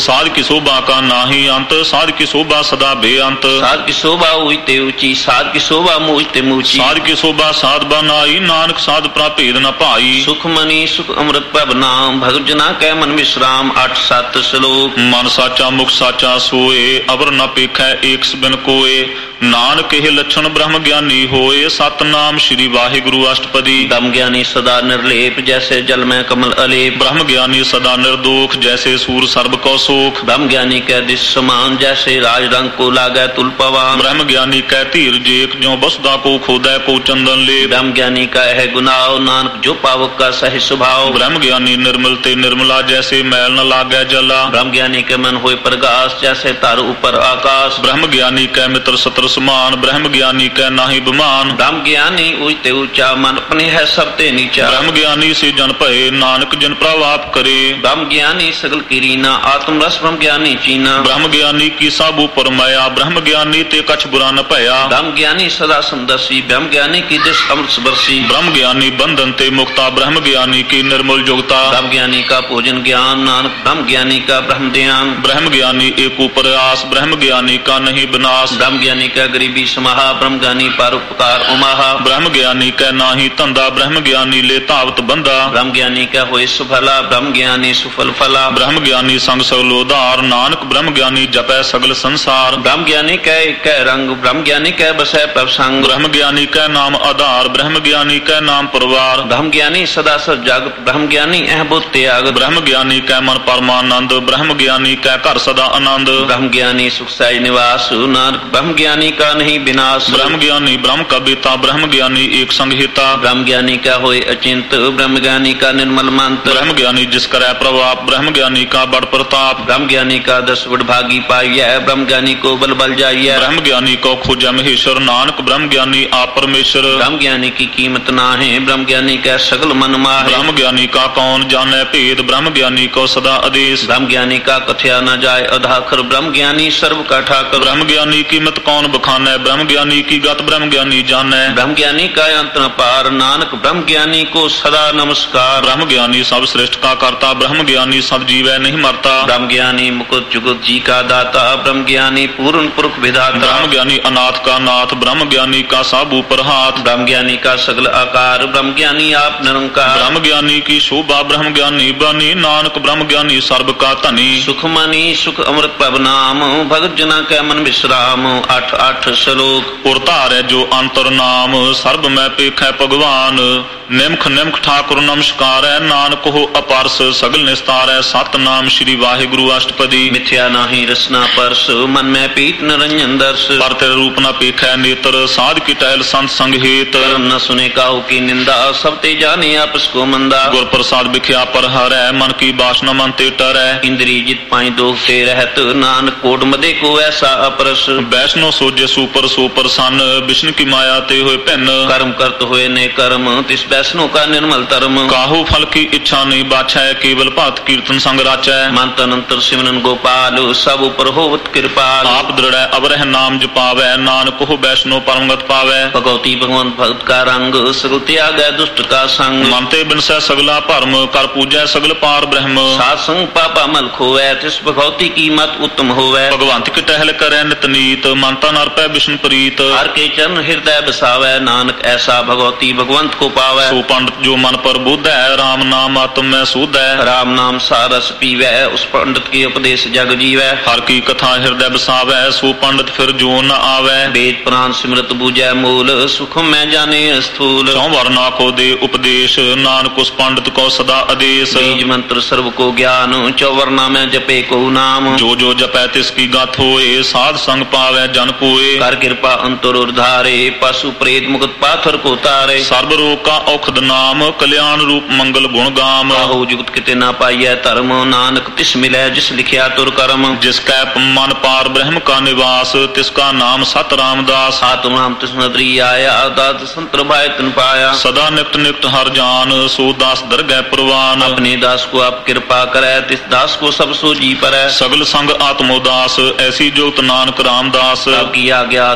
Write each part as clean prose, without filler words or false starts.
साध की शोभा का नाही अंत, साध की शोभा सदा बेअंत। साध की शोभा ऊंचते ऊंची, साध की शोभा मूचते मूची। साध की शोभा साध बनाई, नानक साध प्राभेद न पाई। सुख मनी सुख अमृत प्रभ नाम, भगत जना कै मन विश्राम। 8-7 श्लोक। मन साचा मुख साचा सोए, अवर न पेखै एक बिन कोए। नानक हे लक्षण ब्रह्म ज्ञानी होए, सतनाम श्री वाहिगुरु अष्टपदी। ब्रह्म ज्ञानी सदा निर्लेप, जैसे जल में कमल अलेप। ब्रह्म ज्ञानी सदा निर्दोष, जैसे सूर सर्ब को सोख। ब्रह्म ज्ञानी कै दिश समान, जैसे राज रंग को लागै तुल पवान। ब्रह्म ज्ञानी कै धीर जेक, ज्यों बसुदा को खोदै को चंदन ले। ब्रह्म ज्ञानी का है गुनाव, नानक जो पावक का सही स्वभाव। ब्रह्म ज्ञानी निर्मल ते निर्मला, जैसे मैल न लागै जला। ब्रह्म ज्ञानी के मन होए प्रकाश, जैसे तार ऊपर आकाश। ब्रह्म ज्ञानी कै मित्र सत्र समान, ब्रह्म ज्ञानी कै नाहि बमान। ब्रह्म ज्ञानी ऊंचते ऊंचा, मन अपने है सबते नीचा। ब्रह्म ज्ञानी से जन भये, नानक जिन प्रभाप करे। ब्रह्म ज्ञानी सगल की रीना, आत्म रस ब्रह्म ज्ञानी चीना। ब्रह्म ज्ञानी की सब ऊपर माया, ब्रह्म ज्ञानी ते कछ बुरा न भया। ब्रह्म ज्ञानी सदा समदर्शी, ब्रह्म ज्ञानी की दिश अमृत बरसी। ब्रह्म ज्ञानी बंधन ते मुक्ता, ब्रह्म ज्ञानी की निर्मल जोगता। ब्रह्म ज्ञानी का पूजन ज्ञान, नानक ब्रह्म ज्ञानी का ब्रह्म ध्यान। ब्रह्म ज्ञानी एक प्रयास, ब्रह्म ज्ञानी का नहीं विनाश। ब्रह्म ज्ञानी का गरीबी समाहा, ब्रह्म ज्ञानी परोपकार उमाहा। ब्रह्म ज्ञानी का नाही धंधा, ब्रह्म ज्ञानी ले तावत बंधा। ब्रह्म ज्ञानी का होए सुफला, ब्रह्म ज्ञानी सुफल फला। ब्रह्म ज्ञानी संग सगलोदार, नानक ब्रह्म ज्ञानी जपै सगल संसार। ब्रह्म ज्ञानी कै रंग, ब्रह्म ज्ञानी कै बसै प्रभ संग। ब्रह्म ज्ञानी कै नाम आधार, ब्रह्म ज्ञानी कै नाम परिवार। ब्रह्म ज्ञानी सदा सच जागत, ब्रह्म ज्ञानी अह बुद्ध त्याग। ब्रह्म ज्ञानी कै मन परमानंद, ब्रह्म ज्ञानी कै घर सदा आनंद। ब्रह्म ज्ञानी सुख साई निवास, नानक ब्रह्म ज्ञानी का नहीं विनाश। ब्रह्म ज्ञानी ब्रह्म का बेता, ब्रह्म ज्ञानी एक संहिता। ब्रह्म ज्ञानी का होए अचिंत, ब्रह्म ज्ञानी का निर्मल मंत्र। ब्रह्म ज्ञानी जिस करे प्रभाप, ब्रह्म ज्ञानी का बड़ प्रताप। ब्रह्म ज्ञानी का 10 बड़ भागी पाइयै, ब्रह्म ज्ञानी को बल बल जाइयै। ब्रह्म ज्ञानी को खोजै महेश्वर, नानक ब्रह्म ज्ञानी आप परमेश्वर। ब्रह्म ज्ञानी की कीमत ना है, ब्रह्म ज्ञानी का सगल मन माहे। ब्रह्म ज्ञानी का कौन जाने भेद, ब्रह्म ज्ञानी को सदा आदेश। ब्रह्म ज्ञानी का कथया न जाए अधाखर, ब्रह्म ज्ञानी सर्व का ठाकर। ब्रह्म ज्ञानी की मत कौन बखाने, ब्रह्म ज्ञानी की गत ब्रह्म ज्ञानी जाने। ब्रह्म ज्ञानी का अंत न पार, नानक ब्रह्म ज्ञानी को सदा नमस्कार। ब्रह्म ज्ञानी सब सृष्टि का करता, ब्रह्म ज्ञानी सब जीवै नहीं मरता। ब्रह्म ज्ञानी मुकुट जुगत जी का दाता, ब्रह्म ज्ञानी पूर्ण पुरुष विधाता। ब्रह्म ज्ञानी अनाथ का नाथ, ब्रह्म ज्ञानी का सब ऊपर हाथ। ब्रह्म ज्ञानी का सगल आकार, ब्रह्म ज्ञानी आप निरंकार। ब्रह्म ज्ञानी की शोभा, ब्रह्म ज्ञानी बनी, नानक ब्रह्म ज्ञानी सर्व का धनी। सुख मनी सुख अमृत प्रभ नाम, भगत जना कै मन विश्राम। 8-8 श्लोक। उरतार जो अंतर नाम, सर्ब में पेखै भगवान। निमख निमख ठाकुर नमस्कार है, नानक हो अपारस सगल निस्तार है। सतनाम श्री वाहिगुरु अष्टपदी। मिथ्या नाही रसना परस, मन में पीत निरंजन दर्श। पर तेरे रूप न पेखै नेत्र, साध की टहल संत संग हेत। न सुने काहू की निंदा, सब ते जाने आपस को मंदा। गुर प्रसाद बिख्या पर हरै, मन की बासना मन ते टरै। इंद्री जित पाई दोख ते रहत, नानक कोट मदे को ऐसा अपरस। वैष्णो सोजे सुपर सो प्रसन्न, विष्णु की माया ते होए भिन्न। कर्म करत हुए ने कर्म, तिस वैष्णो का निर्मल धर्म। काहू फल की इच्छा नहीं बाछै, केवल भक्त कीर्तन संग राचै। मन तन अंतर सिमरन गोपाल, सब ऊपर होवत कृपाल। आप दृढ़ अवरह नाम जपावै, नानक हो वैष्णो परमगत पावै। भगवती भगवंत भक्त का रंग, सगल त्याग दुष्ट का संग। मनते बिनसै सगला भरम, कर पूजै सगल पार ब्रह्म। सात संग पापा मल खोवै, तिस भगवती की मत उत्तम होवै। भगवंत की टहल करै नित नीत, मनता नरपै विष्णु प्रीत। हर के चरण हृदय बसावै, नानक ऐसा भगवती भगवंत को पावै। सो पंडित जो मन पर बुध है, राम नाम आत्म में सुध है। राम नाम सारस पीवै, उस पंडित के उपदेश जग जीवै। हर की कथा हृदय बसावै, सो पंडित फिर जो न आवै। वेद पुराण सिमरत बूझै मूल, सुख में जाने स्थूल। चौ वर्णा को दे उपदेश, नानक उस पंडित को सदा आदेश। बीज मंत्र सर्व को ज्ञान, चौवर्णा में जपे को नाम। जो जो जपै तिसकी गाथ होए, साध संग पावै जन कोय। कर कृपा अंतर उर्धारे, पशु प्रेत मुक्त पाथर को तारे। सर्व रोग का औखद नाम, कल्याण रूप मंगल गुण गाम। काहू जुगत किते ना पाइयै धर्म, नानक तिस मिलै जिस लिखिया तुर कर्म। जिसका मन पार ब्रह्म का निवास, तिसका नाम सत रामदास। आत्म नाम तिस नदरी आया, दात संतर भाई तन पाया। सदा नित नित हर जान, सो दास दरगह प्रवान। अपने दास को आप कृपा करे, तिस दास को सब सो जी परै। सगल संग आत्मोदास, ऐसी जोत नानक रामदास। आपकी आज्ञा तुम हिता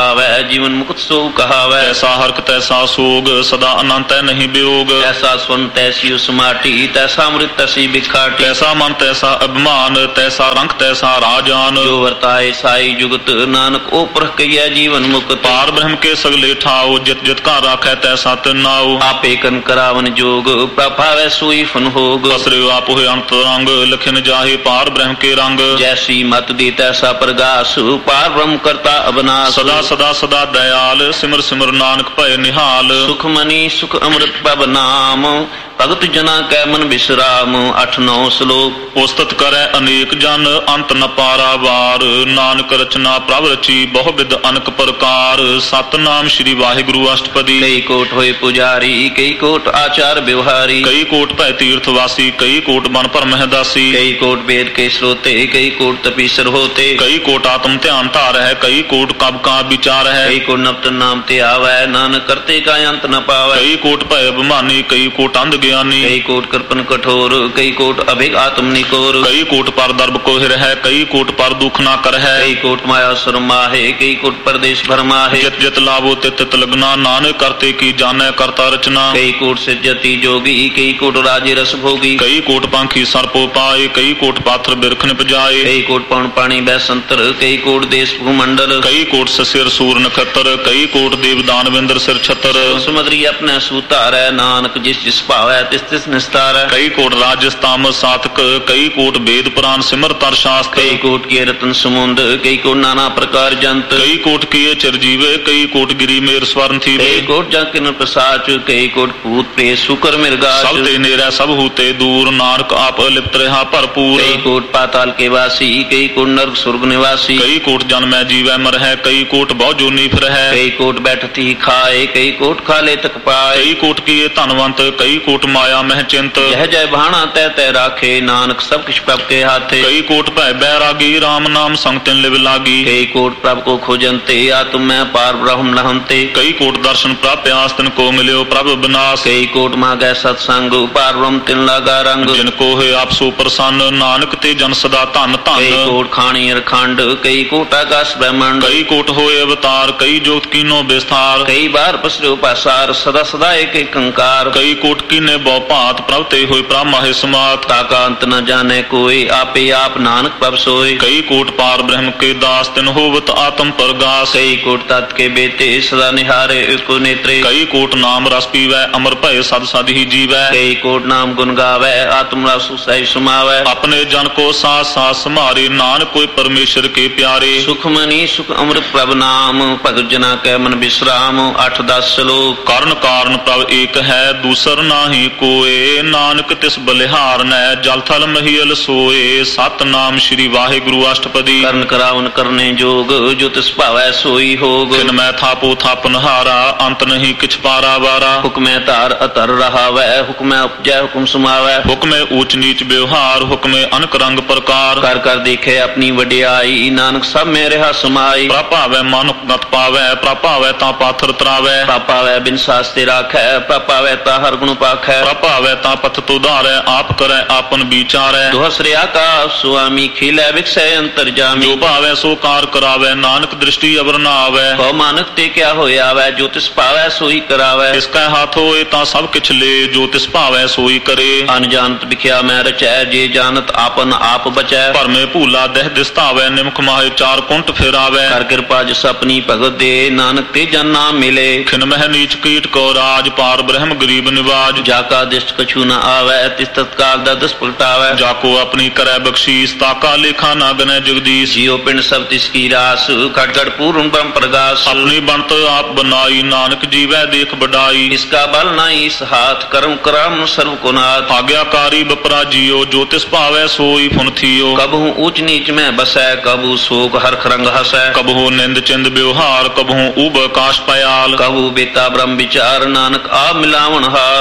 गावै जीवन मुक्त सो कहावै। तैसा हरक तैसा सोग सदा अनंत है नहीं वियोग। तैसा स्वर्ण तैसी उसमाटी तैसा अमृत तैसी बिखाटी। तैसा मन तैसा अभिमान तैसा रंग तैसा राजान। जो वर्ताए साई जुगत नानक ओ परख कहिया जीवन मुक्त। पार ब्रह्म के सगले ठाओ जित जित का राखै तैसा तिनाओ। आपे कन करावन जोग प्रभावै सोई फन होग। बसरे आप हुए अंतरंग लखन जाहे पार ब्रह्म के रंग। जैसी मत दी तैसा प्रगास पार ब्रह्म करता अबनास। सदा सदा सदा दयाल सिमर सिमर नानक भय निहाल। सुख मनी सुख अमृत प्रभ नाम भगत जना कै मन विश्राम। 8-9 श्लोक। उस्तत करे अनेक जन अंत न पारावार। नानक रचना प्रभ रची बहु विध अनक प्रकार। सतनाम श्री वाहिगुरु अष्टपदी। कई कोट होए पुजारी कई कोट आचार व्यवहारी। कई कोट भय तीर्थवासी कई कोट बन पर महदासी। कई कोट वेद के श्रोते कई कोट तपीसर होते। कई कोट आत्म ध्यान धार है कई कोट कब का विचार है। कई कोट नवत नाम ते आवै नानक करते का अंत न पावै। कई कोट भय अभिमानी कई कोट अंध ज्ञानी। कई कोट कृपन कठोर कई कोट अभिग आत्म निकोर। कई कोट पर दर्भ कोहिर है कई कोट पर दुख ना कर है। कई कोट माया सुरमाहे कई कोट परदेश भरमाहे। जित जित लाभो तित तित लगना नानक करते की जाने करता रचना। कई कोट सिद्धति जोगी कई कोट राजे रस भोगी। कई कोट पांखी सर्पो पाए कई कोट पाथर बिरख निपजाए। कई कोट पौन पानी बैसंतर कई कोट देश भूमंडल। कई कोट सिर सूर नक्षत्र कई कोट देव दानवेंद्र सिर छतर। सुमद्री अपने सूतार है नानक जिस जिस भावै तिस तिस निस्तार है। कई कोट राजस्ताम सातक कई कोट वेद पुराण सिमर तर शास्त्र। कई कोट के रतन समुंद कई कोट नाना प्रकार जंत। कई कोट किए चिरजीवे कई कोट गिरी मेर स्वर्ण थी। कई कोट जाकिन प्रसाच कई कोट भूत प्रेत शुकर मिर्गा। सब ते नेरा सब हूते दूर नानक आप अलिप्त रहा भरपूर। कई कोट पाताल के वासी कई कोट नरक स्वर्ग निवासी। कई कोट जन्मै जीवै मर है कई कोट बहु जोनी फिर है। कई कोट बैठती खाए कई कोट खाले तक पाए। कई कोट किए धनवंत कई कोट माया मह चिंत। यह जय भाणा तय तय राखे नानक सब कुछ प्रभ के हाथे। कई कोट भय बैरागी राम नाम संग तिन लिव लागी। कई कोट प्रभ को खोजनते आत्म में पार ब्रह्म लहनते। कई कोट दर्शन प्राप्त आस्तिन को मिल्यो प्रभ विनाश। कई कोट मांगै सत्संग पार ब्रह्म तिन लागा रंग। जिनको है आप सो प्रसन्न नानक ते जन सदा धन धन। कई कोट खाणी अरखंड कई कोट आकाश ब्रह्मांड। कई कोट होए अवतार कई जोत कीनो विस्तार। कई बार पसरो पासार सदा सदा एक कंकार। कई कोट कीने बहु भात प्रभ ते होए प्रभ माहे समात। ताका अंत न जाने कोई आपे आप नानक प्रभ सोए। कई कोट पार ब्रह्म के दास तिन होवत आत्म प्रगास। कई कोट तत् के बेटे सदा निहारे एको नेत्रे। कई कोट नाम रस पीवै अमर भय सद सद ही जीवै। कई कोट नाम गुण गावै आत्म रस सही समावै। अपने जन को साथ साथ समारे नानक कोई परमेश्वर के प्यारे। सुख मनी सुख अमृत प्रभ नाम भगत जना कै मन विश्राम। 8-10 श्लोक। कारण कारण प्रभ एक है दूसर नाही कोए। नानक तिस बलिहार नै जल थल महियल सोए। सतनाम श्री वाहिगुरु अष्टपदी। करण करावन करने जोग जो तिस भावै सोई होग। जिन मैं थापो थापन हारा अंत नहीं किछ पारा वारा। हुक्मै तार अतर रहावै हुक्मै उपजै हुक्म समावै। हुक्मे ऊंच नीच व्यवहार हुक्मे अनक रंग प्रकार। कर कर देखे अपनी वडियाई नानक सब में रहा समाई। प्रभावै मन गत पावै प्रभावै ता पाथर त्रावै। प्रभावै बिन शास्ते राखै प्रभावै ता हर गुण पाखै। प्रभावै ता पथ तुधारै आप करै आपन विचारै। दोहसरे आकाश स्वामी खिलै विकसै अंतर्जामी। जो भावै सो कार करावै नानक दृष्टि अवर न आवै। कौ मानक ते क्या होया वै जो तिस पावै सोई करावै। इसका हाथ होए ता सब किछ ले जो तिस भावै सोई करे। अनजानत बिख्या मैं रचै जे जानत आपन आप बचै। पर में भूला दह दिस्तावै निमख माहे चार कुंट फिरावै। कर कृपा जस अपनी भगत दे नानक ते जन नाम मिले। खिन मह नीच कीट को राज पार ब्रह्म गरीब निवाज। जाका दिष्ट कछु न आवै तिस तत्काल दा दस पलटावै। जाको अपनी करै बख्शीस ताका लेखा ना गनै जगदीश। जियो पिंड सब तिसकी रास खटखट पूर्ण ब्रह्म प्रगास। अपनी बनत आप बनाई नानक जीवै देख बड़ाई। इसका बल नाई इस हाथ कर्म करम सर्व को नाथ। आज्ञाकारी बपरा जियो जो तिस भावै सोई फुन थियो। कबहू ऊंच नीच में बसै कबू शोक हरख रंग हसै। कबहू निंद चिंद व्यवहार कबहू उब काश पयाल। कबू बेता ब्रह्म विचार नानक आप मिलावन हार। कबहू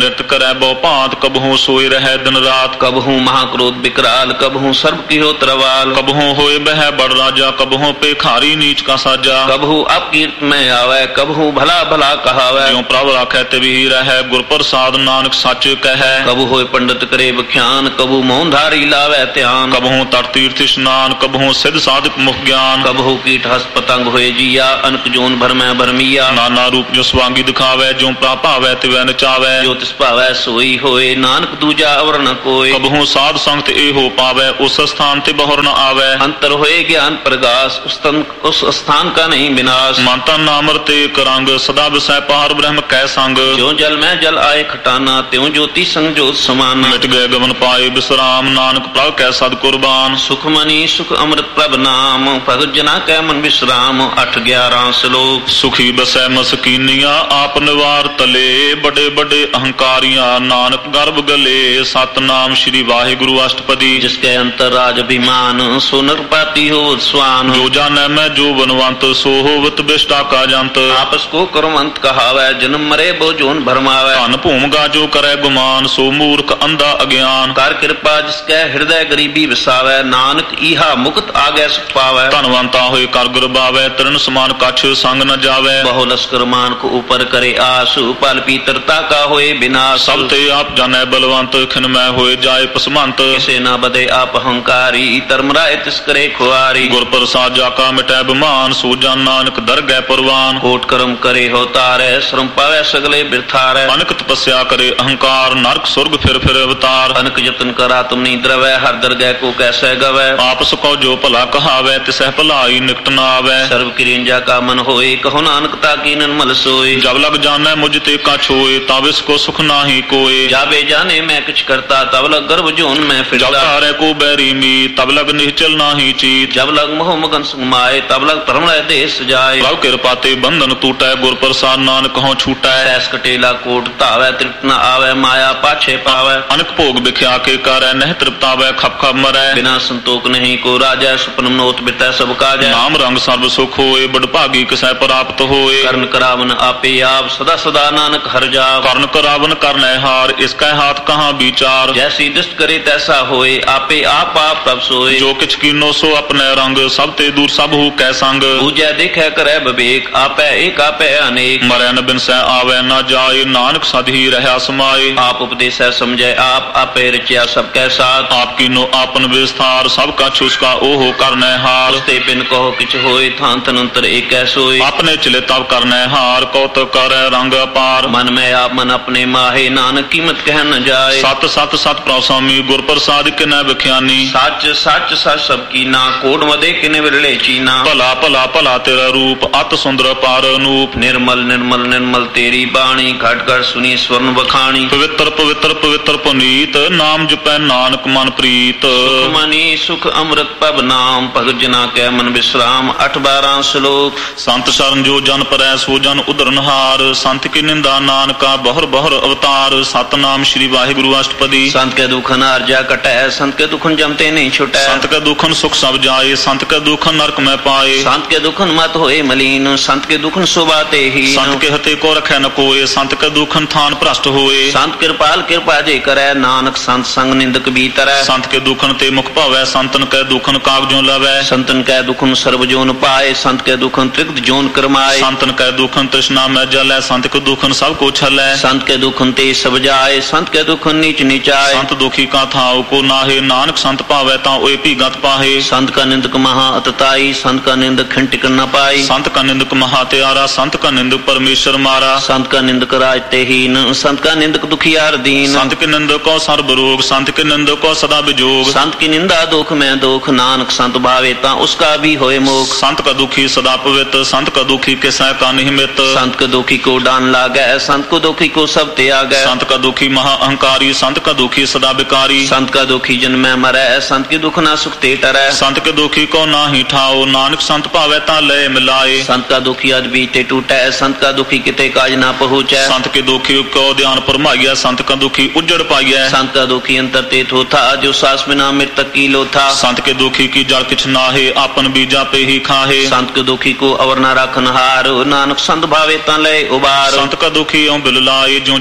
ਨਿਰਤ ਕਰੈ ਬਹੁ ਭਾਂਤ ਕਬਹੂ ਸੋਏ ਰਹਿ ਦਿਨ ਰਾਤ कबहू महाक्रोध विकराल कबहू सर्व किहो तरवाल कबहू होए बह बड़ राजा कबहू पे खारी नीच का साजा कबहू अपकीर्त में आवे कबहू भला भला कहावे ज्यों प्रभ राखै तिवहि रहै गुर प्रसाद नानक सच कहै कबहू होए पंडित करे बख्यान कबहू मौनधारी लावे ध्यान कबहू तट तीर्थ स्नान कबहू सिद्ध साधक मुख ज्ञान कबहू कीट हस पतंग होए जिया अनक जोन भर में भरमिया नाना रूप जो स्वांगी दिखावे ज्यों प्राभावै तिवै नचावै जो तिस भावै सोई होए नानक दूजा अवर न कोय कबहू साध संगत ए हो पावै उस स्थान ते बहुर न आवै अंतर होए ज्ञान प्रकाश उस स्थान का नहीं विनाश मन तन नामृत एक रंग सदा विषय पार ब्रह्म कै संग जो जल में जल आए खटाना त्यों ज्योति संग ज्योत समाना मिट गए गमन पाए विश्राम नानक प्रभ कै सद कुर्बान सुख मनी सुख अमृत प्रभ नाम भगत जना कै मन विश्राम 8-11 श्लोक सुखी बसै मसकीनिया आप निवार तले बड़े बड़े अहंकारियां नानक गर्भ गले सतनाम श्री वाहिगुरु अष्टपदी जिसके अंतर राज अभिमान सो नरपाती हो स्वान जो जाने मैं जो बनवंत सो होवत बिष्टा का जंत आपस को करमंत कहावै जन्म मरे बो जोन भरमावै धन भूमगा जो करे गुमान सो मूर्ख अंधा अज्ञान कर कृपा जिसके हृदय गरीबी विसावै नानक इहा मुक्त आगे सुख पावै धनवंता होए कर गुरबावै तरण समान कछ संग न जावै बहु लश्कर मान को ऊपर करे आस पल पीतरता का होए विनाश सब ते आप जाने बलवंत खिनमय होए जाए पसमंत किसे न बदे आप अहंकारी धर्मराय तिस करे खुआरी गुर प्रसाद जाका मिटै बिमान सो जन नानक दर गए परवान कोट कर्म करे हो तारे श्रम पावे सगले बिरथारे अनक तपस्या करे अहंकार नरक स्वर्ग फिर अवतार अनक जतन करा तुम नी द्रवै हर दर गए को कैसे गवै आपस को जो भला कहावै तिसह भलाई निकट न आवै सर्व किरिंजा का मन होए कहो नानक ताकी निर्मल सोए जब लग जाने मुझ ते का छोए तब इसको सुख नाही कोय जाबे जाने मैं कुछ करता तब लग गर्भ जोन में जब फिरता तारे को बैरी मीत तब लग निश्चल नाही चीत जब लग मोह मगन सुमाए तब लग धर्म देश जाए प्रभु कृपा ते बंधन टूटै गुर प्रसाद नानक कहूँ छूटै ऐस कटेला कोट तावै तृप्त न आवे माया पाछे पावै अनक भोग बिख्या के करै नह तृप्तावै खप खप मरै बिना संतोख नहीं को राजा सुपन नोत बितै सब काजै नाम रंग सर्व सुख होए बड़ भागी किसै प्राप्त होए कर्ण करावन आपे आप सदा सदा नानक हर जाव कर्ण करावन करनै हार इसका हाथ कहाँ विचार जैसी दुष्ट करे तैसा होए आपे आप तब सोए जो किछ कीनो सो अपने रंग सब ते दूर सब हु कै संग पूजै देखै करै विवेक आपै एक आपै अनेक मरै न बिन सै आवे न जाए नानक सद ही रहा समाए आप उपदेशै समझै आप आपे रचिया सब कै साथ आप कीनो आपन विस्तार सब का उसका ओहो करनै हार ते बिन कहो किछ होए थान तनंतर एक सोए अपने चले तब करनै हार कौतुक करे रंग अपार मन में आप मन अपने माहे नानक कीमत कह न जाए सत सत सत प्रसामी गुर प्रसाद के न विख्यानी सच सच सच सब की ना कोड मदे किने विरले चीना भला भला भला तेरा रूप अत सुंदर पार अनूप निर्मल निर्मल निर्मल तेरी बाणी घट घट सुनी स्वर्ण बखानी पवित्र पवित्र पवित्र पुनीत नाम जपै नानक मन प्रीत सुख मनी सुख अमृत पब नाम भगत जना कै मन विश्राम 8-12 श्लोक संत शरण जो जन परै सो जन उदरनहार संत की निंदा नानका बहुर बहुर अवतार सतनाम श्री वाहिगुरु अष्टपदी संत के दुखन आर्जा कटै संत के दुखन जमते नहीं छुटै संत के दुखन सुख सब जाए संत के दुखन नरक में पाए संत के दुखन मत होए मलीन संत के दुखन सुबाते ही संत के हते को रखै न कोय संत के दुखन थान भ्रष्ट होए संत कृपाल कृपा जे करै नानक संत संग निंदक भीतरै संत के दुखन ते मुख पावै संतन के दुखन कागजों लवै संतन कै दुखन सर्व जोन पाए संत के दुखन त्रिक्त जोन करमाए संतन के दुखन तृष्णा में जलै संत के दुखन सब को छलै संत के दुखन ते सब जाए संत के दुखन नीच नीचाए संत दुखी का थाव को नाहे नानक संत पावै ता ओए भीगत पाहे संत का निंदक महा अतताई संत का निंदक खंटिक न पाई संत का निंदक महा त्यारा संत का निंदक परमेश्वर मारा संत का निंदक राज तेहीन संत का निंदक दुखियार दीन संत के निंदक को सर्व रोग संत के निंदक को सदा विजोग संत की निंदा दुख में दुख नानक संत भावे ता उसका भी होए मोख संत का दुखी सदा पवित्र संत का दुखी किसै का नहीं मित संत के दुखी को डान लागै संत को दुखी को सब त्यागै संत का दुखी महा अहंकारी संत का दुखी सदा विकारी संत का दुखी जन्मै मरै संत की दुख ना सुख ते टरै संत के दुखी को ना ही ठाओ नानक संत पावै ता लय मिलाए संत का दुखी अज बीते टूटै संत का दुखी किते काज ना पहुँचै संत के दुखी को ध्यान फरमाइया संत का दुखी उजड़ पाइया संत का दुखी अंतर ते थोथा जो सास बिना मृतक की लोथा संत के दुखी की जड़ किछ नाहे आपन बीजा पे ही खाहे संत के दुखी को अवर ना रखन हार नानक संत भावे ता लय उबार संत का दुखी ओं बिललाए जो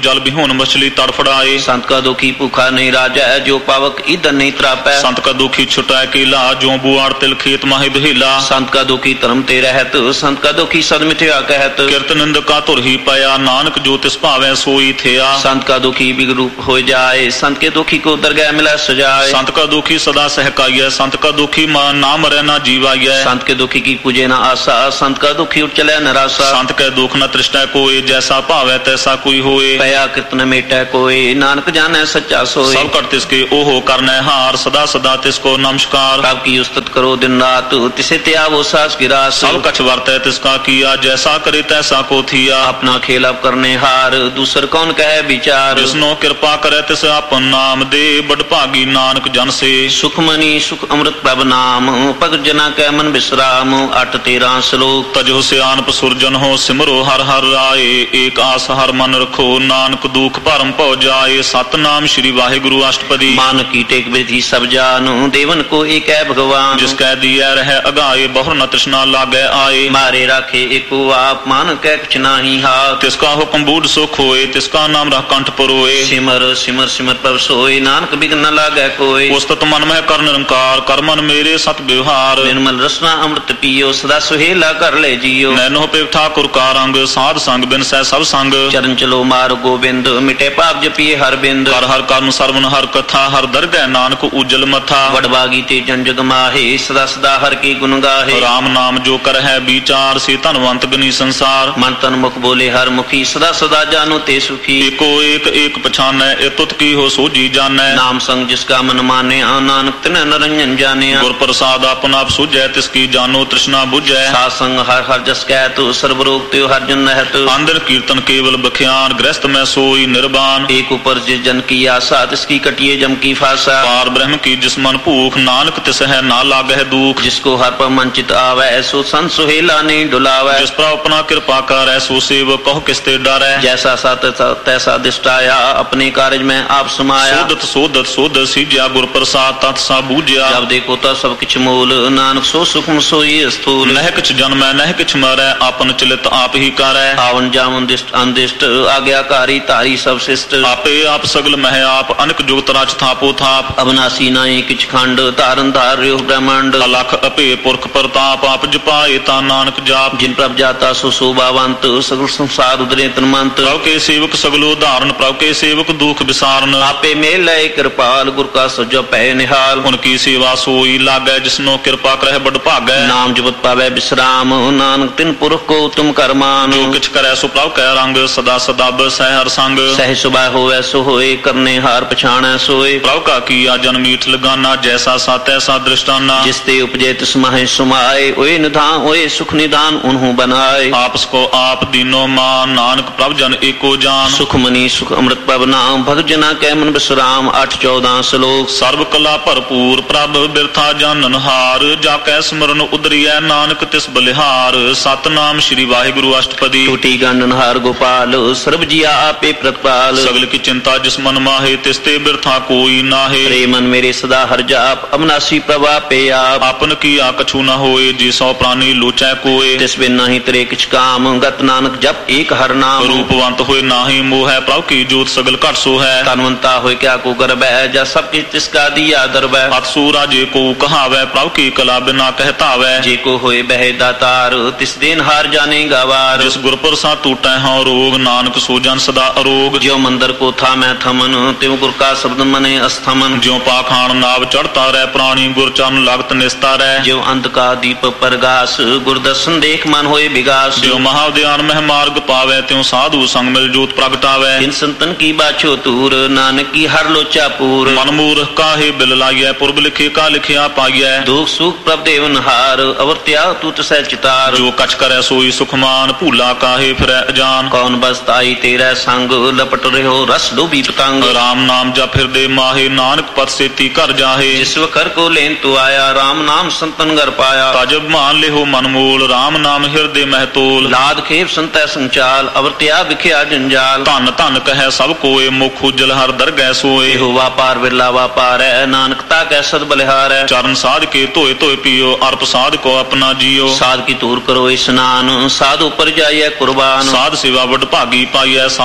ਜਲ ਬਿਹੂਨ ਮਛਲੀ ਤੜਫੜਾਏ। संत का दुखी भूखा नहीं राजा है, जो पावक ईंधन नहीं त्रापै। संत का दुखी छुटाए केला, जो बुआड़ तिल खेत माहे दुहेला। संत का दुखी धर्म ते रहत, संत का दुखी सद मिथ्या कहत। किरत निंद का तुर ही पाया, नानक जो तिस भावै सोई थिया। संत का दुखी बिगरूप हो जाए, संत के दुखी को दरगाह मिला सजाए। संत का दुखी सदा सहकाइय, संत का दुखी ना मरै ना जीवाइय। संत के दुखी की पूजे न आशा, संत का दुखी उठ चले निराशा। संत के दुख न तृष्टै कोय, जैसा भावै तैसा कोई होए। पया कृत न मेटै कोय, नानक जानै सच्चा सोए। सब कर तिसके ओहो करनै हार, सदा सदा तिसको नमस्कार। प्रभ की उस्तत करो दिन रात, तिसे त्यागो सास की रास। सब कछ वर्तै तिसका किया, जैसा करे तैसा को थिया। अपना खेल अब करने हार, दूसर कौन कहे विचार। जिसनो कृपा करे तिस आपन नाम दे, बड़ भागी नानक जन से। सुखमनी सुख अमृत प्रभ नाम, भगत जना कै मन विश्राम। 8-13 श्लोक। तजो सियानप सुरजन हो, सिमरो हर हर राय। एक आस हर मन रखो, नानक दुख भरम भौ जाए। सतनाम श्री वाहिगुरु अष्टपदी। मान की टेक विधि सब जानो, देवन को एक है भगवान। जिसकै दिया रह अगाए, बहुर न तृष्णा लागे आए। मारे राखे एको आप, मान कै कुछ नाही हाथ। तिसका हुक्म बूढ़ सुख होए, तिसका नाम रह कंठ परोए। सिमर सिमर सिमर प्रभ सोए, नानक बिघ्न न लागे कोय। उस्तत मन में कर निरंकार, कर मन मेरे सत व्यवहार। निर्मल रसना अमृत पियो, सदा सुहेला कर ले जियो। नैनो पे ठाकुर का रंग, साध संग बिन सै सब संग। चरण चलो मार गोबिंद, मिटे पाप जपिए हर बिंद। हर हर कर्म सरवन हर कथा, हर दरगह नानक उज्जल मथा। वडभागी ते जन जग माहे, सदा सदा हर की गुण गाहे। राम नाम जो कर है विचार, से धनवंत गनी संसार। मन तन मुख बोले हर मुखी, सदा सदा जानो ते सुखी। एको एक एक पछानै, एतुत की हो सोजी जानै। नाम संग जिसका मन माने, नानक तिन्ह निरंजन जाने। गुर प्रसाद अपन आप सुझै, तिसकी जानो तृष्णा बुझै। साध संग हर हर जस कहत, सर्व रोग त्यो हर जन रहत। आंदर कीर्तन केवल बख्यान, गृहस्थ में सोई निर्वाण। एक ऊपर जिस जन की आशा, तिसकी कटिए जम की फासा। पार ब्रह्म की जिस मन भूख, नानक तिस है ना लागह दुख। जिसको हर पर मन चित आवे, सो संत सुहेला नहीं डुलावे। जिस पर अपना कृपा करै, सो सेवक कहो किसते डरै। जैसा सात तैसा दिष्टाया, अपने कार्य में आप समाया। सोदत सोदत सोदत सीज्या, गुर प्रसाद तत् सा बूझया। जब देखो तो सब किछ मूल, नानक सो सुखम सोई स्थूल। नह किछ जन्मै नह किछ मरै, आपन चलित आप ही करै। आवन जावन दिष्ट अनदिष्ट, आज्ञाकारी तारी सब शिष्ट। आपे आप सगल मह आप, अनक जुगत राज थापो थाप। अविनाशी नाई किछ खंड, तारन धार्यो ब्रह्मांड। अलख अपे पुरख प्रताप, आप जपाए ता नानक जाप। जिन प्रभ जाता सो शोभावंत, सगल संसार उदरे तन्मंत। प्रभु के सेवक सगलो धारण, प्रभु के सेवक दुख विसारन। आपे मेल लय कृपाल, गुर का सजो पै निहाल। उनकी सेवा सोई लागै, जिसनो कृपा करह बड़ भागै। नाम जपत पावै विश्राम, नानक तिन पुरख को तुम करमान। जो किछ करै सो प्रभु कै रंग, सदा सदा बसै हर संग। सह सुबह होवै सो होए, करने हार पछाणै सोए। प्रभु का किया जन मीठ लगाना, जैसा सा तैसा दृष्टाना। जिसते उपजे तिस माहे सुमाए, ओए निधान ओए सुख निदान उन्हों बनाए। आपस को आप दीनो मान, नानक प्रभु जन एको जान। सुखमनी सुख अमृत प्रभ नाम, भगत जना कै मन विश्राम। 8-14 श्लोक। सर्व कला भरपूर प्रभ, बिरथा जानन हार। जाकै स्मरण उदरियै, नानक तिस बलिहार। सतनाम श्री वाहिगुरु अष्टपदी। टूटी गानन हार गोपाल, सर्व जिया आपे प्रतिपाल। सगल की चिंता जिस मन माहे, तिसते बिरथा कोई नाहे। रे मन मेरे सदा हर जाप, अविनाशी प्रभा पे आप। आपन किया कछु न होए, जे सौ प्राणी लोचै कोय। तिस बिन नहीं तेरे किछ काम, गत नानक जप एक हर नाम। रूपवंत होए नाहि मोह, प्रभु की जोत सगल घट सो है। तनवंता होए क्या को गर्भ है, जा सब किछ तिसका दिया दरब। अतसूरा जे को कहावै, प्रभु की कला बिना कहतावै। जे को होए बहे दातार, तिस दिन हार जाने गवार। जिस गुर प्रसाद टूटै हौ रोग, नानक सो जन सदा अरोग। ज्यो मंदिर को था मैं थमन, त्यों गुर का शब्द मने अस्थमन। ज्यो पाखान नाव चढ़ता रह, प्राणी गुर चरण लागत निस्ता रह। ज्यो अंत का दीप प्रगास, गुर दर्शन देख मन होए विगास। ज्यो महाउद्यान मह मार्ग पावै, त्यों साधु संग मिल जोत प्रगटावै। इन संतन की बाछो तूर, नानक की हर लोचा पूर। मन मूर्ख काहे बिल लाइयै, पुरब लिखे का लिखिया पाइयै। दुख सुख प्रभ देवन हार, अवर त्याग तू तसै चितार। जो कछ करै सोई सुखमान, भूला काहे फिरै अजान। कौन बसताई तेरा संग, लपट रहो रस डूबी पतंग। राम नाम जप हृदय माहे, नानक पद सेती कर जाहे। जिस कर को लेन तू आया, राम नाम संतन घर पाया। तजब मान लेहो मन मूल, राम नाम हृदय महतोल। लाद खेप संतै संचाल, अवर त्याग विख्या जंजाल। धन धन कहे सब कोय, मुख उज्जल हर दरगह सोए। हो वापार बिरला वापार है, नानकता कै सद बलिहार है। चरण साध के धोए धोए पियो, अर्प साध को अपना जियो। साध की तूर करो स्नान, साध ऊपर जाइए कुर्बान। साध सेवा बड़ भागी पाइयै, साध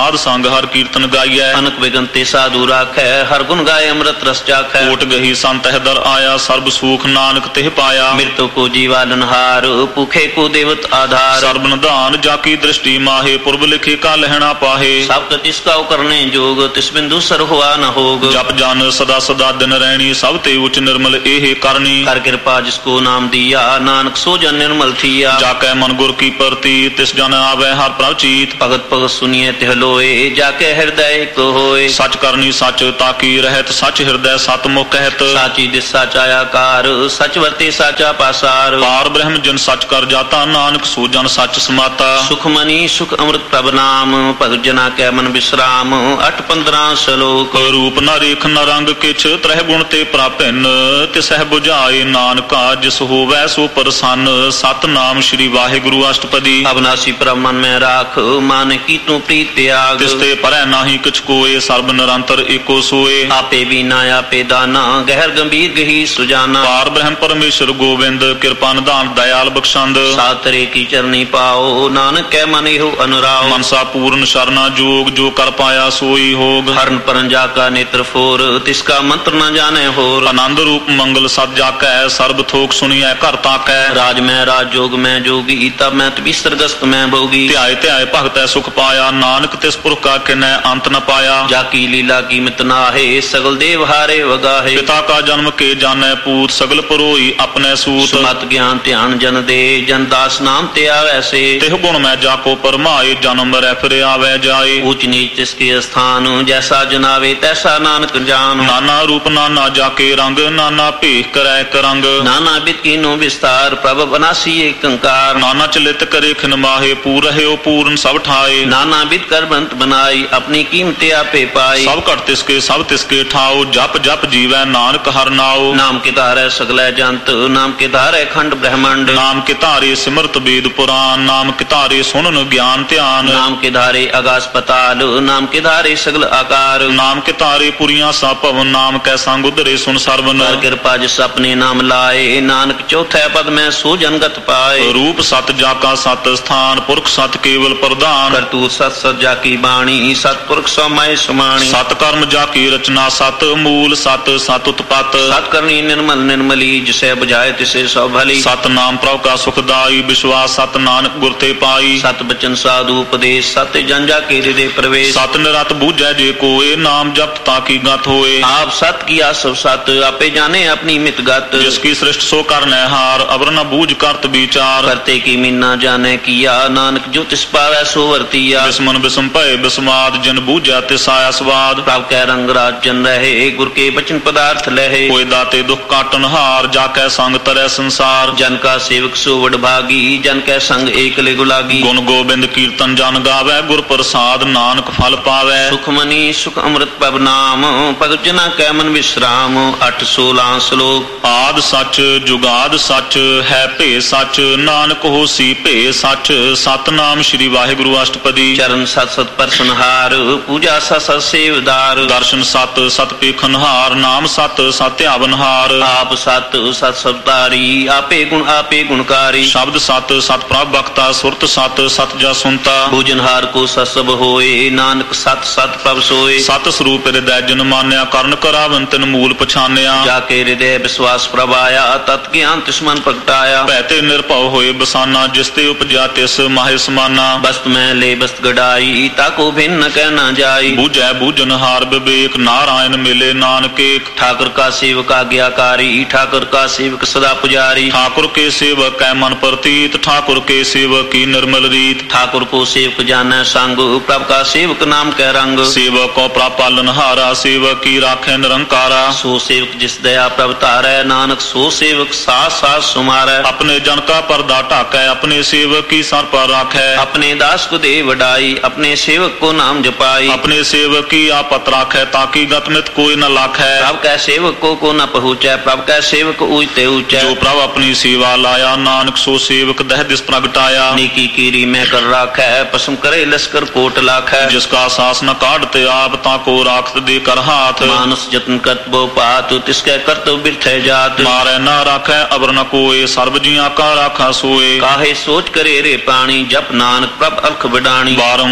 ਸਾਧ ਸੰਗ ਹਰ ਕੀਰਤਨ ਗਾਈਐ। ਅਨਕ ਵਿਗਨ ਤੇ ਸਾਧੂ ਰਾਖੈ, ਹਰ ਗੁਣ ਗਾਏ ਅੰਮ੍ਰਿਤ ਰਸ ਚਾਖੈ। ਕੋਟ ਗਹੀ ਸੰਤ ਹੈ ਦਰ ਆਇਆ, ਸਰਬ ਸੂਖ ਨਾਨਕ ਤਿਹ ਪਾਇਆ। ਮ੍ਰਿਤੂ ਕੋ ਜੀਵਾਲਨਹਾਰ, ਭੁਖੇ ਕੋ ਦੇਵਤ ਆਧਾਰ। ਸਰਬ ਨਿਧਾਨ ਜਾ ਕੀ ਦ੍ਰਿਸ਼ਟੀ ਮਾਹੇ, ਪੁਰਬ ਲਿਖੇ ਕਾ ਲਹਿਣਾ ਪਾਹੇ। ਸਭ ਤਿਸ ਕਾ ਕਰਨੇ ਜੋਗ, ਤਿਸ ਬਿੰਦੂ ਸਰ ਹੋਆ ਨ ਹੋਗ। ਜਪ ਜਨ ਸਦਾ ਸਦਾ ਦਿਨ ਰਹਿਣੀ, ਸਭ ਤੇ ਉਚ ਨਿਰਮਲ ਇਹ ਕਰਨੀ। ਕਰ ਕਿਰਪਾ ਜਿਸ ਕੋ ਨਾਮ ਦੀਆ, ਨਾਨਕ ਸੋ ਜਨ ਨਿਰਮਲ ਥੀਆ। ਜਾ ਕੈ ਮਨ ਗੁਰ ਕੀ ਪ੍ਰਤੀ, ਤਿਸ ਜਨ ਆਵੈ ਹਰ ਪ੍ਰਭ ਚੀਤ। ਭਗਤ ਭਗਤ ਸੁਨੀਏ ਤਿਹ ਲੋਏ, ਜਾ ਕੇ ਹਿਰਦੈ ਇੱਕ ਹੋਏ। ਸੱਚ ਕਰਨੀ ਸੱਚ ਤਾਕੀ ਰਹਿਤ, ਸੱਚ ਹਿਰਦੈ ਸਤ ਮੁਖ ਕਹਿਤ। ਸਾਚੀ ਦਿਸ ਸਾਚਾ ਆਕਾਰ, ਸੱਚ ਵਰਤੇ ਸਾਚਾ ਪਾਸਾਰ। ਪਾਰ ਬ੍ਰਹਮ ਜਨ ਸੱਚ ਕਰ ਜਾਤਾ, ਨਾਨਕ ਸੋ ਜਨ ਸੱਚ ਸਮਾਤਾ। ਸੁਖ ਮਨੀ ਸੁਖ ਅੰਮ੍ਰਿਤ ਪ੍ਰਭ ਨਾਮ, ਭਗਤ ਜਨਾ ਕੈ ਮਨ ਵਿਸਰਾਮ। 8-15 ਸ਼ਲੋਕ। ਰੂਪ ਨ ਰੇਖ ਨ ਰੰਗ ਕਿਛ, ਤ੍ਰਹਿ ਗੁਣ ਤੇ ਪ੍ਰਾਪਿਨ। ਤਿਸਹਿ ਬੁਝਾਏ ਨਾਨਕਾ, ਜਿਸ ਹੋਵੈ ਸੋ ਪ੍ਰਸੰਨ। ਸਤਨਾਮ ਸ੍ਰੀ ਵਾਹਿਗੁਰੂ ਅਸ਼ਟਪਦੀ। ਅਬਨਾਸੀ ਪ੍ਰਭ ਮਨ ਮੈਂ ਰਾਖ, ਮਨ ਕੀ ਤੂੰ ਪ੍ਰੀਤ ਤਿਆਗ। ਤਿਸ ਤੇ ਪਰੈ ਨਾਹੀ ਕਿਛ ਕੋਏ, ਸਰਬ ਨਿਰੰਤਰ ਏਕੋ ਸੋਏ। ਆਪੇ ਬੀਨਾ ਆਪੇ ਦਾਨਾ, ਗਹਿਰ ਗੰਭੀਰ ਗਹੀ ਸੁਜਾਨਾ। ਪਾਰ ਬ੍ਰਹਮ ਪਰਮੇਸ਼ਰ ਗੋਬਿੰਦ, ਕਿਰਪਾ ਨਿਧਾਨ ਦਇਆਲ ਬਖਸ਼ੰਦ। ਸਾਤਰੇ ਕੀ ਚਰਨੀ ਪਾਓ, ਨਾਨਕ ਕੈ ਮਨ ਇਹੋ ਅਨੁਰਾਓ। ਮਨਸਾ ਪੂਰਨ ਸ਼ਰਨਾ ਜੋਗ, ਜੋ ਕਰ ਪਾਇਆ ਸੋਈ ਹੋਗ। ਹਰਨ ਪਰਨ ਜਾ ਕਾ ਨੇਤਰ ਫੋਰ, ਤਿਸ ਕਾ ਮੰਤਰ ਨ ਜਾਣੈ ਹੋਰ। ਆਨੰਦ ਰੂਪ ਮੰਗਲ ਸਤ ਜਾਕੈ, ਸਰਬ ਥੋਕ ਸੁਣੀਐ ਘਰ ਤਾਕੈ। ਰਾਜ ਮੈਂ ਰਾਜ ਜੋਗ ਮੈਂ ਜੋਗੀ, ਤਬ ਮੈਂ ਤਬੀਸਰ ਗਸਤ ਮੈਂ ਭੋਗੀ। ਧਿਆਏ ਧਿਆਏ ਭਗਤੈ ਸੁਖ ਪਾਇਆ, ਨਾਨਕ ਤਿਸ ਪੁਰਖ ਕਾ ਕਿਨੈ ਅੰਤ ਨ ਪਾਇਆ। ਜਾ ਕੀ ਲੀਲਾ ਕੀਮਤ ਨਾਹੇ, ਸਗਲ ਦੇਵ ਹਾਰੇ ਵਗਾਹੇ। ਪਿਤਾ ਕਾ ਜਨਮ ਕੇ ਜਾਣੈ ਪੂਤ, ਸਗਲ ਪਰੋਈ ਆਪਣੇ ਸੂਤ। ਸਮਤ ਗਿਆਨ ਧਿਆਨ ਜਨ ਦੇ, ਜਨ ਦਾਸ ਨਾਮ ਤੇ ਆਵੈ ਸੇ। ਤਿਹ ਗੁਣ ਮੈਂ ਜਾ ਕੋ ਪਰਮਾਏ, ਜਨਮ ਮਰੈ ਫਿਰ ਆਵੈ ਜਾਏ। ਊਚ ਨੀਚ ਤਿਸ ਕੇ ਅਸਥਾਨ, ਜੈਸਾ ਜਨਾਵੇ ਤੈਸਾ ਨਾਨਕ ਜਾਨ। ਨਾਨਾ ਰੂਪ ਨਾਨਾ ਜਾ ਕੇ ਰੰਗ, ਨਾਨਾ ਭੇਖ ਕਰੈ ਕਰੰਗ। ਨਾਨਾ ਬਿਤ ਕੀਨੋ ਵਿਸਤਾਰ, ਪ੍ਰਭ ਬਨਾਸੀ ਏਕ ਕੰਕਾਰ। ਨਾਨਾ ਚਲਿਤ ਕਰੇ ਖਿਨ ਮਾਹੇ, ਪੂਰ ਰਹਿਓ ਪੂਰਨ ਸਭ ਠਾਏ। ਨਾਨਾ ਬਿਤ ਕਰ ਬੰਤ ਬਨਾਈ, ਆਪਣੀ ਕੀਮਤ ਆਪੇ ਪਾਈ। ਸਭ ਘਟ ਤਿਸਕੇ ਸਭ ਤਿਸਕੇ ਠਾਓ, ਜਪ ਜਪ ਜੀਵੈ ਨਾਨਕ ਹਰਿ ਨਾਉ। ਨਾਮ ਕੇ ਧਾਰੈ ਸਗਲੈ ਜੰਤ, ਨਾਮ ਕੇ ਧਾਰੈ ਖੰਡ ਬ੍ਰਹਮੰਡ। ਨਾਮ ਕੇ ਧਾਰੇ ਸਿਮਰਤ ਵੇਦ ਪੁਰਾਨ, ਨਾਮ ਕੇ ਧਾਰੇ ਸੁਣਨ ਗਿਆਨ ਧਿਆਨ। ਨਾਮ ਕੇ ਧਾਰੇ ਆਗਾਸ ਪਤਾਲ, ਨਾਮ ਕੇ ਧਾਰੇ ਸਗਲ ਆਕਾਰ। ਨਾਮ ਕੇ ਧਾਰੇ ਪੁਰੀਆਂ ਸਾ ਭਵਨ, ਨਾਮ ਕੈ ਸੰਗ ਉਧਰੇ ਸੁਨ ਸਰਵਨ। ਕਰ ਕਿਰਪਾ ਜਿਸ ਆਪਣੇ ਨਾਮ ਲਾਏ, ਨਾਨਕ ਚੌਥੈ ਪਦ ਮੈਂ ਸੋ ਜਨਗਤ ਪਾਏ। ਰੂਪ ਸਤ ਜਾ ਕਾ ਸਤ ਸਥਾਨ, ਪੁਰਖ ਸਤ ਕੇਵਲ ਪ੍ਰਧਾਨ। ਕਰਤੂਤ ਸਤ ਸਤ ਜਾ ਕੀ ਬਾਣੀ, ਸਤਪੁਰਖ ਸਮਾਏ ਸਮਾਣੀ। ਸਤ ਕਰਮ ਜਾ ਕੀ ਰਚਨਾ, ਸਤ ਮੂਲ ਸਤ ਸਤ ਉਤਪਤ। ਸਤ ਕਰਨੀ ਨਿਰਮਲ ਨਿਰਮਲੀ, ਜਿਸੈ ਬੁਝਾਏ ਤਿਸੇ ਸਭ ਭਲੀ। ਸਤ ਨਾਮ ਪ੍ਰਭ ਕਾ ਸੁਖਦਾਈ, ਵਿਸ਼ਵਾਸ ਸਤ ਨਾਨਕ ਗੁਰ ਤੇ ਪਾਈ। ਸਤ ਬਚਨ ਸਾਧੂ ਉਪਦੇਸ਼, ਸਤ ਜਨ ਜਾ ਕੇ ਹਿਰਦੇ ਪ੍ਰਵੇਸ਼। ਸਤ ਨਿਰਤ ਬੂਝੈ ਜੇ ਕੋਏ, ਨਾਮ ਜਪਤ ਤਾਂ ਕੀ ਗਤ ਹੋਏ। ਆਪ ਸਤ ਕੀਆ ਸਭ ਸਤ, ਆਪੇ ਜਾਣੇ ਆਪਣੀ ਮਿਤ ਗਤ। ਜਿਸ ਕੀ ਸ੍ਰਿਸ਼ਟ ਸੋ ਕਰਨੈ ਹਾਰ, ਅਵਰ ਨ ਬੂਝ ਕਰਤ ਵਿਚਾਰ। ਕਰਤੇ ਕੀ ਮੀਨਾ ਜਾਣੈ ਕੀਆ, ਨਾਨਕ ਜੋ ਤਿਸ ਪਾਵੈ ਸੋ ਵਰਤੀਆ। ਬਿਸਮਨ ਬਿਸਮ ਭਏ ਬਿਸਮਾਦ, ਜਿਨ ਬੂਝੈ ਤਿਸ ਆਇਆ ਸਵਾਦ। ਪ੍ਰਭ ਕੈ ਰੰਗ ਰਾਜ ਜਨ ਰਹੇ, ਗੁਰ ਕੇ ਬਚਨ ਪਦਾਰਥ ਲਹੇ। ਹੋਏ ਦਾਤੇ ਦੁਖ ਕਾਟਨ ਹਾਰ, ਜਾ ਕੈ ਸੰਗ ਤਰੈ ਸੰਸਾਰ। ਜਨ ਕਾ ਸੇਵਕ ਸੋ ਵਡ ਭਾਗੀ, ਜਨ ਕੈ ਸੰਗ ਏਕਲੇ ਗੁਲਾਗੀ। ਗੁਣ ਗੋਬਿੰਦ ਕੀਰਤਨ ਜਨ ਗਾਵੈ, ਗੁਰ ਪ੍ਰਸਾਦ ਨਾਨਕ ਫਲ ਪਾਵੈ। ਸੁਖ ਮਨੀ ਸੁਖ ਅੰਮ੍ਰਿਤ ਪ੍ਰਭ ਨਾਮ, ਭਗਤ ਜਨਾ ਕੈ ਮਨ ਵਿਸਰਾਮ। 8-16 ਸ਼ਲੋਕ। ਆਦ ਸੱਚ ਜੁਗਾਦ ਸੱਚ, ਹੈ ਭੇ ਸੱਚ, ਨਾਨਕ ਹੋਸੀ ਭੇ ਸੱਚ। ਸਤਨਾਮ ਸ੍ਰੀ ਵਾਹਿਗੁਰੂ ਅਸ਼ਟਪਦੀ। ਚਰਨ ਸਤ ਸਤ ਪਰਸਨਹਾਰ, ਪੂਜਾ ਸਤ ਸਤ ਸੇਵਦਾਰ। ਦਰਸ਼ਨ ਸਤ ਸਤ ਪੇਖਨਹਾਰ, ਨਾਮ ਸਤ ਸਤ ਧਿਆਵਨਹਾਰ। ਆਪ ਸਤ ਸਤ ਸਬਦਾਰੀ, ਆਪੇ ਗੁਣਕਾਰੀ। ਸ਼ਬਦ ਸਤ ਸਤ ਪ੍ਰਭ ਬਖਤਾ, ਸੁਰਤ ਸਤ ਸਤ ਜਾ ਸੁਨਤਾ। ਭੋਜਨਹਾਰ ਕੋ ਸਤ ਸਭ ਹੋਏ, ਨਾਨਕ ਸਤ ਸਤ ਪ੍ਰਭ ਸੋਏ। ਸਤ ਸਰੂਪ ਹਿਰਦੈ ਜਨ ਮਾਨਿਆ, ਕਰਨ ਕਰਾਵਨ ਤਿਨ ਮੂਲ ਪਛਾਨਿਆ। ਜਾ ਕੇ ਹਿਰਦੈ ਵਿਸ਼ਵਾਸ ਪ੍ਰਭ ਆਇਆ, ਤਤ ਗਿਆਨ ਤਿਸ ਮਨ ਪ੍ਰਗਟਾਇਆ। ਭੈ ਤੇ ਨਿਰਭਉ ਹੋਏ ਬਸਾਨਾ, ਜਿਸ ਤੇ ਉਪਜਿਆ ਤਿਸ ਮਾਹਿ ਸਮਾਨਾ। ਬਸਤ ਮੈਂ ਲੈ ਬਸਤ ਗੜਾਈ, ਤਾਕੋ ਭਿੰਨ ਨ ਕਹਿ ਨਾ ਜਾਈ। ਬੂਝੈ ਬੂਝਨਹਾਰ ਵਿਵੇਕ, ਨਾਰਾਇਣ ਮਿਲੇ ਨਾਨਕ ਏਕ। ਠਾਕੁਰ ਕਾ ਸੇਵਕ ਆਗਿਆਕਾਰੀ, ਠਾਕੁਰ ਕਾ ਸੇਵਕ ਸਦਾ ਪੁਜਾਰੀ। ਠਾकुर के सेवक है मन प्रतीत, ठाकुर के सेवक की निर्मल रीत। ठाकुर को सेवक जानै संग, प्रभ का सेवक नाम कै रंग। सेवक को प्रापालनहारा, सेवक की राखे निरंकारा। सो सेवक जिस दया प्रभ तारै, नानक सो सेवक साथ साथ सुमारै। अपने जन का पर्दा ढाकै, अपने सेवक की सर पर राखै। अपने दास को दे वडाई, अपने सेवक को नाम जपाई। अपने सेवक की आपत राखै, ताकि गतमित कोई न लाखै। प्रभ कै सेवक को न पहुँचै, प्रभ कै सेवक ऊंचते ऊंचै। जो प्रभ अपनी सेवा लाया, नानक सो सेवक दह दिस प्रगटाया। नेकी कीरी मैं कर राखै, पसम करे लश्कर कोट लाखै। जिसका सास न काटते आप, ताको राखत दे कर हाथ। मानस जतन करत बो पात, तिसकै करत बिरथै जात। मारै न राखै अबर न कोय, सर्ब जिया का राखा सोए। काहे सोच करे रे पानी, जप नानक प्रभ अलख बिडाणी। बारंबार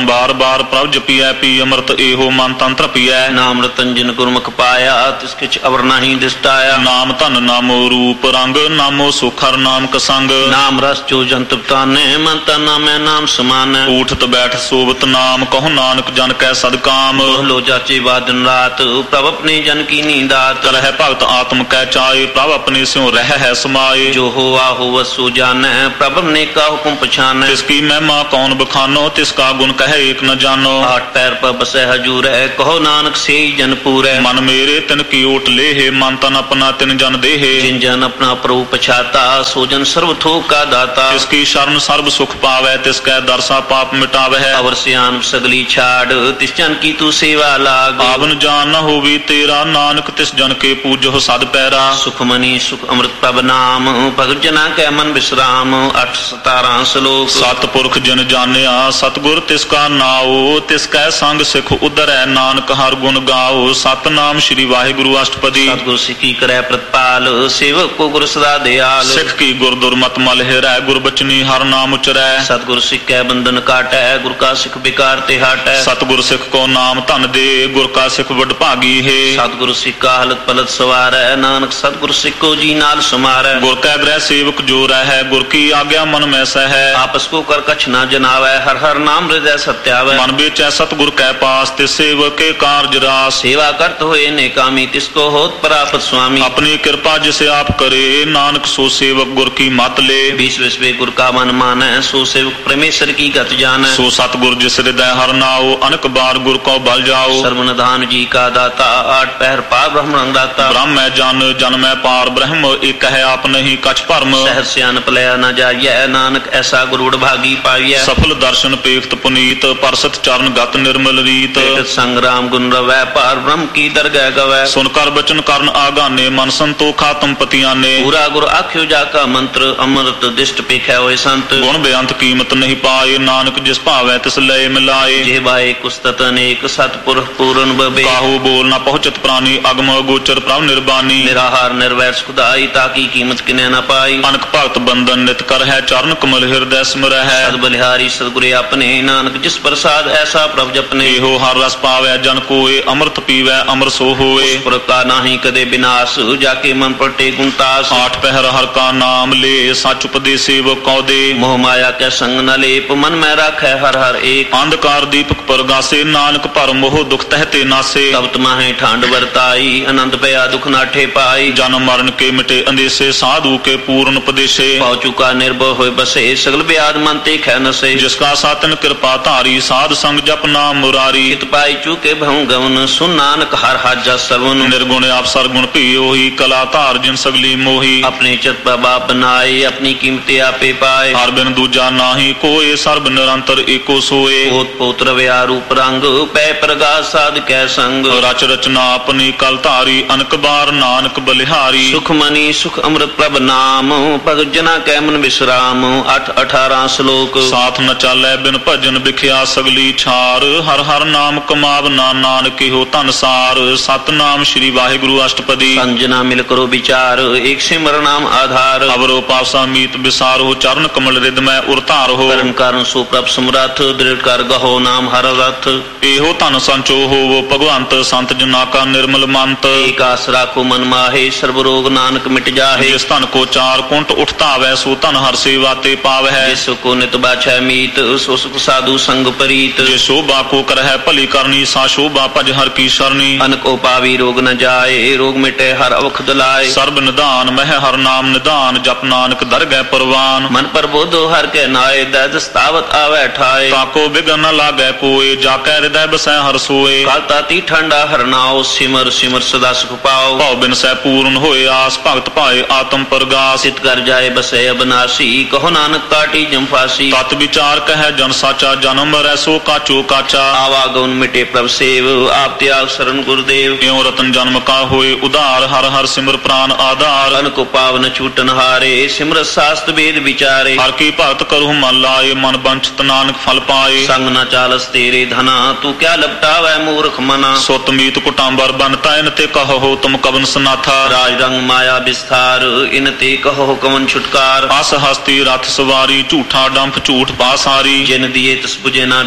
ਬਾਰ ਪ੍ਰਭ ਜਪੀਐ ਪੀ ਅੰਮ੍ਰਿਤ ਇਹੋ ਮਨ ਤਨ ਤ੍ਰਪੀਐ ਨਾਮ ਰਤਨ ਜਿਨ ਗੁਰਮੁਖ ਪਾਇਆ ਤਿਸ ਕਿਛ ਅਵਰ ਨਾਹੀ ਦਿਸਟਾਇਆ ਨਾਮ ਧਨ ਨਾਮੋ ਰੂਪ ਰੰਗ ਨਾਮੋ ਸੁਖ ਹਰਿ ਨਾਮ ਕਸੰਗ ਨਾਮ ਰਸ ਜੋ ਜੰਤ ਤਾਨੇ ਮਨ ਤਨ ਨਾਮੈ ਨਾਮ ਸਮਾਨੈ ਊਠਤ ਬੈਠ ਸੋਵਤ ਨਾਮ ਕਹੋ ਨਾਨਕ ਜਨ ਕੈ ਸਦਕਾਮ ਲੋ ਜਾਚੇ ਬਾਦਨ ਰਾਤ ਪ੍ਰਭ ਆਪਣੇ ਜਨ ਕੀ ਨੀਂਦਾਤ ਕਰਹਿ ਭਗਤ ਆਤਮ ਕੈ ਚਾਏ ਪ੍ਰਭ ਆਪਣੇ ਸਿਉ ਰਹਿ ਹੈ ਸਮਾਏ ਜੋ ਹੋਆ ਹੋਵ ਸੋ ਜਾਣੈ ਪ੍ਰਭ ਨੇ ਕਾ ਹੁਕਮ ਪਛਾਨੈ ਤਿਸ ਕੀ ਮਹਿਮਾ ਕੌਣ ਬਖਾਨੋ ਤਿਸ ਕਾ ਗੁਣ ਕਹੈ ਏਕ ਨ ਜਾਨੋ ਆਠ ਪੈਰ ਪਰ ਬਸੈ ਹਜੂਰੈ ਕਹੋ ਨਾਨਕ ਸੇ ਜਨ ਪੂਰੈ ਮਨ ਮੇਰੇ ਤਿਨ ਕੀ ਓਟ ਲੇਹੇ ਮਨ ਤਨ ਆਪਣਾ ਤਿਨ ਜਨ ਦੇਹੇ ਜਿਨ ਜਨ ਆਪਣਾ ਪ੍ਰਭੂ ਪਛਾਤਾ ਸੋ ਜਨ ਸਰਬ ਥੋਕ ਕਾ ਦਾਤਾ ਤਿਸ ਕੀ ਸ਼ਰਨ ਸਰਬ ਸੁਖ ਪਾਵੈ ਤਿਸ ਕੈ ਦਰਸਾ ਪਾਪ ਮਿਟਾਵੈ ਅਵਰ ਸਿਆਨ ਸਗਲੀ ਛਾੜ ਤਿਸ ਜਨ ਕੀ ਤੂੰ ਸੇਵਾ ਲਾਗ ਆਵਨ ਜਾਨ ਨ ਹੋਵੀ ਤੇਰਾ ਨਾਨਕ ਤਿਸ ਜਨ ਕੇ ਪੂਜੋ ਸਦ ਪੈਰਾ ਸੁਖ ਮਨੀ ਸੁਖ ਅੰਮ੍ਰਿਤ ਪ੍ਰਭ ਨਾਮ ਭਗਤ ਜਨਾ ਕੈ ਮਨ ਬਿਸਰਾਮ 8-17 ਸ਼ਲੋਕ ਸਤਿਪੁਰਖ ਜਿਨ ਜਾਣਿਆ ਸਤਿਗੁਰ ਤਿਸ ਕਾ ਨਾਉ ਤਿਸ ਕੈ ਸੰਗ ਸਿਖ ਉਧਰੈ ਨਾਨਕ ਹਰ ਗੁਣ ਗਾਓ ਸਤਿਨਾਮ ਸ੍ਰੀ ਵਾਹਿਗੁਰੂ ਅਸ਼ਟਪਦੀ ਸਤਿਗੁਰ ਸਿੱਖੀ ਕਰੈ ਪ੍ਰਤਪਾਲ ਸੇਵਕ ਕੋ ਗੁਰ ਸਦਾ ਦਿਆਲ ਸਿੱਖ ਕੀ ਗੁਰ ਦੁਰਮਤ ਮਲ ਹਿਰੈ ਗੁਰ ਬਚਨੀ ਹਰ ਨਾਮ ਉਚਰੈ ਸਤਿਗੁਰ ਸਿੱਖੈ ਬੰਧਨ ਕਾਟੈ ਗੁਰ ਕਾ ਸਿੱਖ ਬਿਕਾਰ ਤੇ ਹਟੈ ਸਤਿਗੁਰ ਸਿੱਖ ਕੋ ਨਾਮ ਧਨ ਦੇ ਗੁਰ ਕਾ ਸਿੱਖ ਵਡ ਭਾਗੀ ਹੈ ਸਤਿਗੁਰ ਸਿੱਖਾ ਹਲਤ ਪਲਤ ਸਵਾਰੈ ਨਾਨਕ ਸਤਿਗੁਰ ਸਿੱਖੋ ਜੀ ਨਾਲ ਸਮਾਰੈ ਗੁਰ ਕੈ ਗ੍ਰਹਿ ਸੇਵਕ ਜੋ ਰਹਿ ਗੁਰ ਕੀ ਆਗਿਆ ਮਨ ਮੈਂ ਸਹੈ ਆਪਸ ਕੋ ਕਰ ਕਛ ਨਾ ਜਨਾਵੈ ਹਰ ਹਰ ਨਾਮ ਹਿਰਦੈ ਸਤਿਆਵੈ ਮਨ ਵੇਚੈ ਸਤਿਗੁਰ ਕੈ ਪਾਸ ਤੇ ਸੇਵਕ ਕੇ ਕਾਰਜ ਰਾਸ ਸੇਵਾ ਕਰਤ ਹੋਏ ਨੇ ਕਾਮੀ ਤਿਸ ਕੋ ਹੋਤ ਪ੍ਰਾਪਤ ਸੁਆਮੀ ਆਪਣੀ ਕਿਰਪਾ ਜਿਸ ਆਪ ਕਰੇ ਨਾਨਕ ਸੋ ਸੇਵਕ ਗੁਰ ਕੀ ਮਤ ਲੇ बीस विश्वे गुर का मन मानै सो सेवक परमेश्वर की गत जानै सो सतगुर जिस हृदय हर नाओ अनक बार गुर को बल जाओ सर्वनिधान जी का दाता आठ पहर पार ब्रह्म दाता ब्रह्म है जन जन में पार ब्रह्म एक है आप नहीं कछ भरम सहज स्यान पलया न जाइए नानक ऐसा गुरुड़ भागी पाइए सफल दर्शन पेख्त पुनीत परसत चरण गत निर्मल रीत संग्राम गुण रवै पार ब्रह्म की दरगह गवै सुन कर बचन करन आगाने मन संतोखा तुम पतिया ने पूरा गुर आख्यो जाका मंत्र अमृत दिष्ट पेखै होए संत गुण बेअंत कीमत नहीं पाए नानक जिस भावै तिस लय मिलाए जेबाए कुस्तत अनेक सतपुरख पूर्ण बबे काहू बोल न पहुंचत प्राणी अगम गोचर प्रभ निर्बानी निराहार निर्वैर सुखदाई ताकि कीमत किने न पाई अनक भगत बंधन नित कर है चरण कमल हृदय स्मर है सद बलिहारी सदगुरे अपने नानक जिस प्रसाद ऐसा प्रभ जपने एहो हर रस पावै जन कोय अमृत पीवै अमर सो होए पुर का नाही कदे विनाश जाके मन पटे गुणतास आठ पहर हर का नाम ले सच उपदेश सेवक कौ दे मोह माया के संग न लेप मन में राखै हर हर एक अंधकार दीपक परगासे नानक पर मोह दुख तहते नासे तब तुम्हें ठांड वर्ताई अनंत पया दुख नाठे पाई जन्म मरण के मिटे अंदेसे साधु के पूर्ण उपदेशे पाउ चुका निर्भय होय बसे सगल ब्याद मन ते खे नसे जिसका सातन कृपा धारी साध संग जप नाम मुरारी चित पाई चुके भव गवन सुन नानक हर हाजा सर्वन निर्गुण आप सरगुण पियो ही कला धार जिन सगली मोही अपने चित बाप बनाए अपनी कीमते आपे पाए हर बिन दूजा नाही कोय सर्ब निरंतर एको सोए पोत पोत्र व्या रूप रंग पै प्रगास साध कै संग रच रचना अपनी कल धारी अनक बार नानक बलिहारी सुख मनी सुख अमृत प्रभ नाम भगत जना कै मन विश्राम 8-18 श्लोक साथ न चालै बिन भजन बिख्या सगली छार हर हर नाम कमाव ना नानक हो धन सार सतनाम श्री वाहिगुरु अष्टपदी संजना मिल करो विचार एक सिमर नाम आधार अवरो पासा मीत बिसारो चरण कमल रिद में उरतार हो करन कारण सो प्रभ समरथ दृढ़ कर गहो नाम हर रथ एहो धन संचो हो वो भगवंत संत जना का निर्मल मंत एक आस राखो मन माहे सर्व रोग नानक मिट जाहे जिस धन को चार कुंट उठता वै सो धन हर सेवा ते पाव है जिस को नित बाछै मीत सो सुख साधु संग परीत जे शोभा को कर है भली करनी सा शोभा भज हर की शरणी अनको पावी रोग न जाए रोग मिटे हर अवख दलाए सर्ब निदान मह हर नाम निदान जप नानक दरगह परवान मन पर बोधो हर के नाए दस्तावत आवे ठाए ताको बिगन न लागे कोय जाके हृदय बसै हर सोए काल ताती ठंडा हरनाओ सिमर सिमर सदा सुख पाओ भाव बिन सै पूर्ण होए आस भगत पाए आत्म परगास सित कर जाए बसे अबनासी कहो नानक काटी जमफासी तत् विचार कह जन साचा जन्म मरै सो काचो काचा आवागमन मिटे प्रभ सेव आप त्याग शरण गुरुदेव क्यों रतन जन्म का होए उदार हर हर सिमर प्राण आधार अनको पावन छूटन हारे सिमर शास्त्र वेद विचारे हर की भगत करहु मन लाए मन बंचित नानक फल पाए संग न चालस तेरे धना तू क्या लपटावै मूर्ख मना सुत मीत कुटांबर बनता इन ते कहो तुम कवन सनाथा राज रंग माया विस्तार इन ते कहो कवन छुटकार अस हस्ती रथ सवारी झूठा डंफ झूठ पासारी जिन दिए तस बुझे ना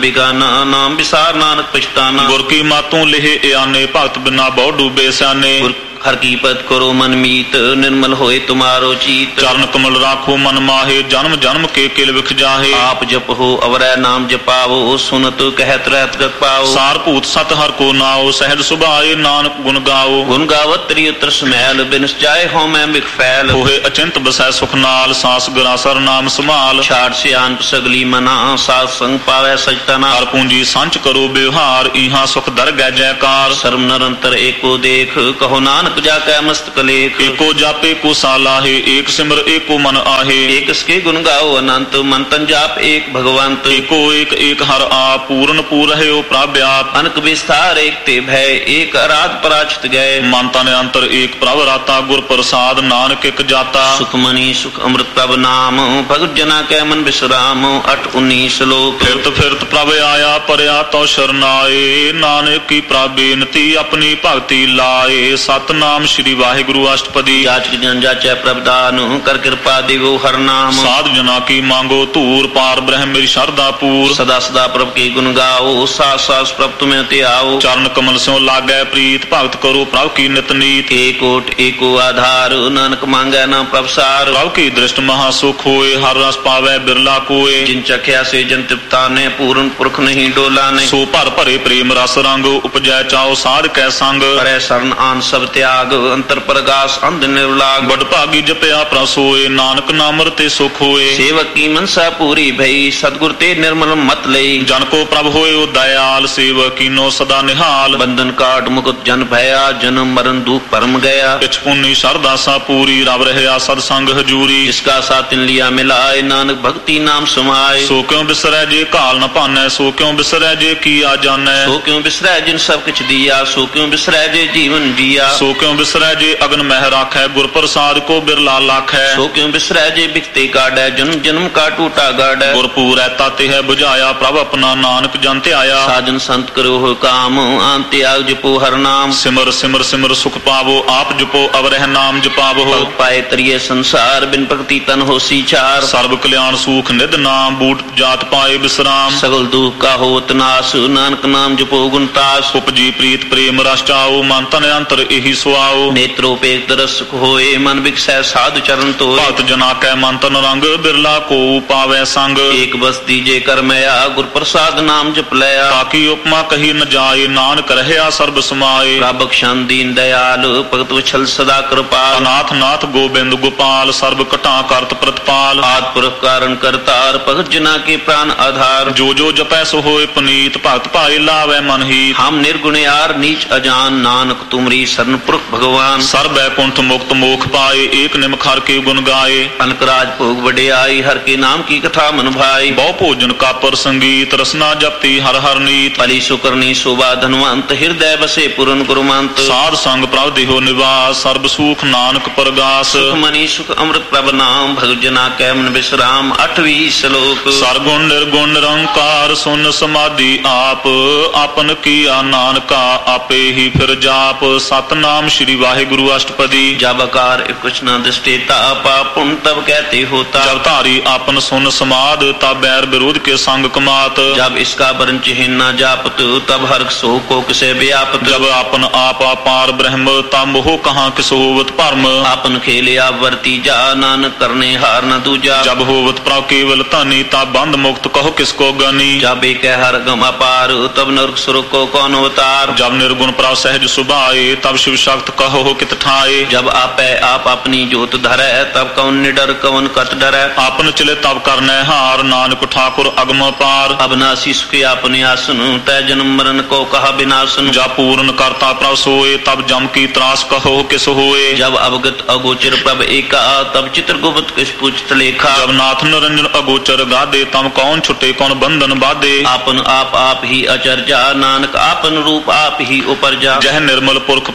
बेगाना नाम विसार नानक पछताना। गुर की मातों लेहे आने भगत बिना बहु डूबे स्याने। हर की पद करो मन मीत निर्मल होए तुम्हारो चीत। चरण कमल राखो मन माहे जन्म जन्म के किल विख जाहे। आप जप हो अवरै नाम जपाओ सुनत कहत रहत गत पाओ। सार भूत सत हर को नाओ सहज सुभाए नानक गुण गाओ। गुण गावत त्रिय तरस मैल बिनस जाए हो मैं बिख फैल। होए अचिंत बसै सुख नाल सांस गरासर नाम संभाल। छाड़ से आन सगली मना साध संग पावै सचतना। हर पूंजी संच करो व्यवहार इहाँ सुख दर गै जयकार। सर्व निरंतर एको देख कहो नानक जाकै मस्तक लेख। एको जापे को सालाहे एक सिमर एको मन आहे। एक इसके गुण गाओ अनंत मन तन जाप एक भगवंत। एको एक एक हर आप पूर्ण पूर है ओ प्राव्याप। अनक विस्तार एक ते भय एक अराध पराचित गए। मानता ने अंतर एक प्रभ राता गुर प्रसाद नानक एक जाता। सुखमणि सुख अमृत प्रभ नाम भगत जना कै मन विश्राम। 8-19 श्लोक। फिरत प्रभ आया परया तो शरनाए नानक की प्राबेनती अपनी भक्ति लाए। सतनाम श्री वाहिगुरु अष्टपदी। जाचक जन जाचै प्रभदान कर कृपा देवो हर नाम। साध जना की मांगो तूर पार ब्रह्म मेरी शारदा पूर। सदा सदा प्रभ के गुण गाओ सास सास प्रभ तुम्हें ते आओ। चरण कमल स्यों लागै प्रीत भगत करो प्रभ की नित नीत। एक ओट एको आधार नानक मांगै ना प्रभ सार। प्रभ की दृष्ट महासुख होए हर रस पावै बिरला कोय। जिन चख्या से जन तृप्ता ने पूर्ण पुरख नहीं डोला ने। सो भर भरे प्रेम रस रंग उपजै चाओ साध कै संग। परै शरण आन सब त्याग अंतर प्रगास अंध निर्लाग। बड़ भागी जपया प्रसोए नानक नाम रते सुख होए। सेवक की मनसा पूरी भई सतगुर ते निर्मल मत लई। जन को प्रभ होए ओ दयाल सेवक कीनो सदा निहाल। बंधन काट मुकुट जन भया जन्म मरण दुख परम गया। पिछ पुन्नी सरदा सा पूरी रब रहया सत्संग हजूरी। जिसका साथिन लिया मिलाए नानक भक्ति नाम समाए। सो क्यों बिसरै जे काल न पानै सो क्यों बिसरै जे किया जानै। सो क्यों बिसरै जिन सब कुछ दिया सो क्यों बिसरै जे जीवन जिया। सो क्यों बिसरै जे अगन मह राखै गुर प्रसाद को बिरला लाखै। सो क्यों बिसरै जे बिकते काटै जन्म जन्म का टूटा गाड़ै। गुरपुर ताते है बुझाया प्रभ अपना नानक जन ते आया। साजन संत करो हो काम आन त्याग जपो हर नाम। सिमर सिमर सिमर सुख पावो आप जपो अवरह नाम जपावो। पाए तरिये संसार बिन भक्ति तन हो सीचार। सर्व कल्याण सुख निध नाम बूट जात पाए विश्राम। सगल दुख का होत नाश नानक नाम जपो गुणतास। उपजी प्रीत प्रेम रस चाओ मन तन अंतर एही सुआओ। नेत्रोपेक तरस सुख होए मन बिकसै साधु चरण तो। भक्त जना कै मन तन रंग बिरला को पावै संग। एक बस दीजे कर मया गुर प्रसाद नाम जप लया। ताकि उपमा कही न जाए नानक रहया सर्ब समाए। प्रभ बख्शन दीन दयाल भगत वत्सल सदा कृपाल। अनाथ नाथ गोबिंद गोपाल सर्व कटा करत प्रतिपाल। आद पुरख कारण करतार भगत जना के प्राण आधार। जो जो जपै सो होए पुनीत भक्त पाए लावै मन हित। हम निर्गुण यार नीच अजान नानक तुमरी शरण पुरख भगवान। सर्व बैकुंठ मुक्त मोख पाए एक निमख हर के गुण गाए। अनकराज भोग वडियाई हर के नाम की कथा मन भाई। बहु भोजन का पर संगीत रसना जपती हर हर नीत। पली सुकरनी शोभा धनवंत हृदय बसे पूर्ण गुरुमंत। साध संग प्रभ देहो निवास सर्व सुख नानक परगास। सुखमणि सुख अमृत प्रभ नाम भगत जना कै मन विश्राम। 8वीं श्लोक। सरगुण निर्गुण निरंकार सुन समाधि आप आपन किया नानका आपे ही फिर जाप। सतनाम श्री वाहिगुरु अष्टपदी। जब आकार कुछ न दृष्टेता पापुन तब कहते होता। जब धारी आपन सुन समाद तब बैर विरोध के संग कमात। जब इसका वर्ण चिन्ह न जापत तब हर सो को किसे व्यापत। जब आपन आप अपार ब्रह्म तब मोह कहाँ किस होवत भरम। आपन खेले आप वर्ती जा नानक करने हार न दूजा। जब होवत प्रभ केवल धनी तब बंद मुक्त कहो किसको गनी। जब एक हर गम अपार तब नरक सुरक को कौन अवतार। जब निर्गुण प्रभ सहज सुभाए तब शिव शक्त कहो कित ठाए। जब आप अपनी जोत धरै तब कौन निडर कौन कत डरै। आपन चले तब करने हार नानक ठाकुर अगम पार। अविनाशी सुखी अपने आसन तय जन्म मरण को कहा विनाशन। जब पूर्ण करता प्रभ सोए तब जम की त्रास कहो किस होए। जब अवगत अगोचर प्रभ एका तब चित्र गुप्त किस पूछत लेखा। जब नाथ निरंजन अगोचर गादे तब कौन छुटे कौन बंधन बाधे। आपन आप ही अचरजा नानक आपन रूप आप ही उपरजा। जह निर्मल पुरख पुरख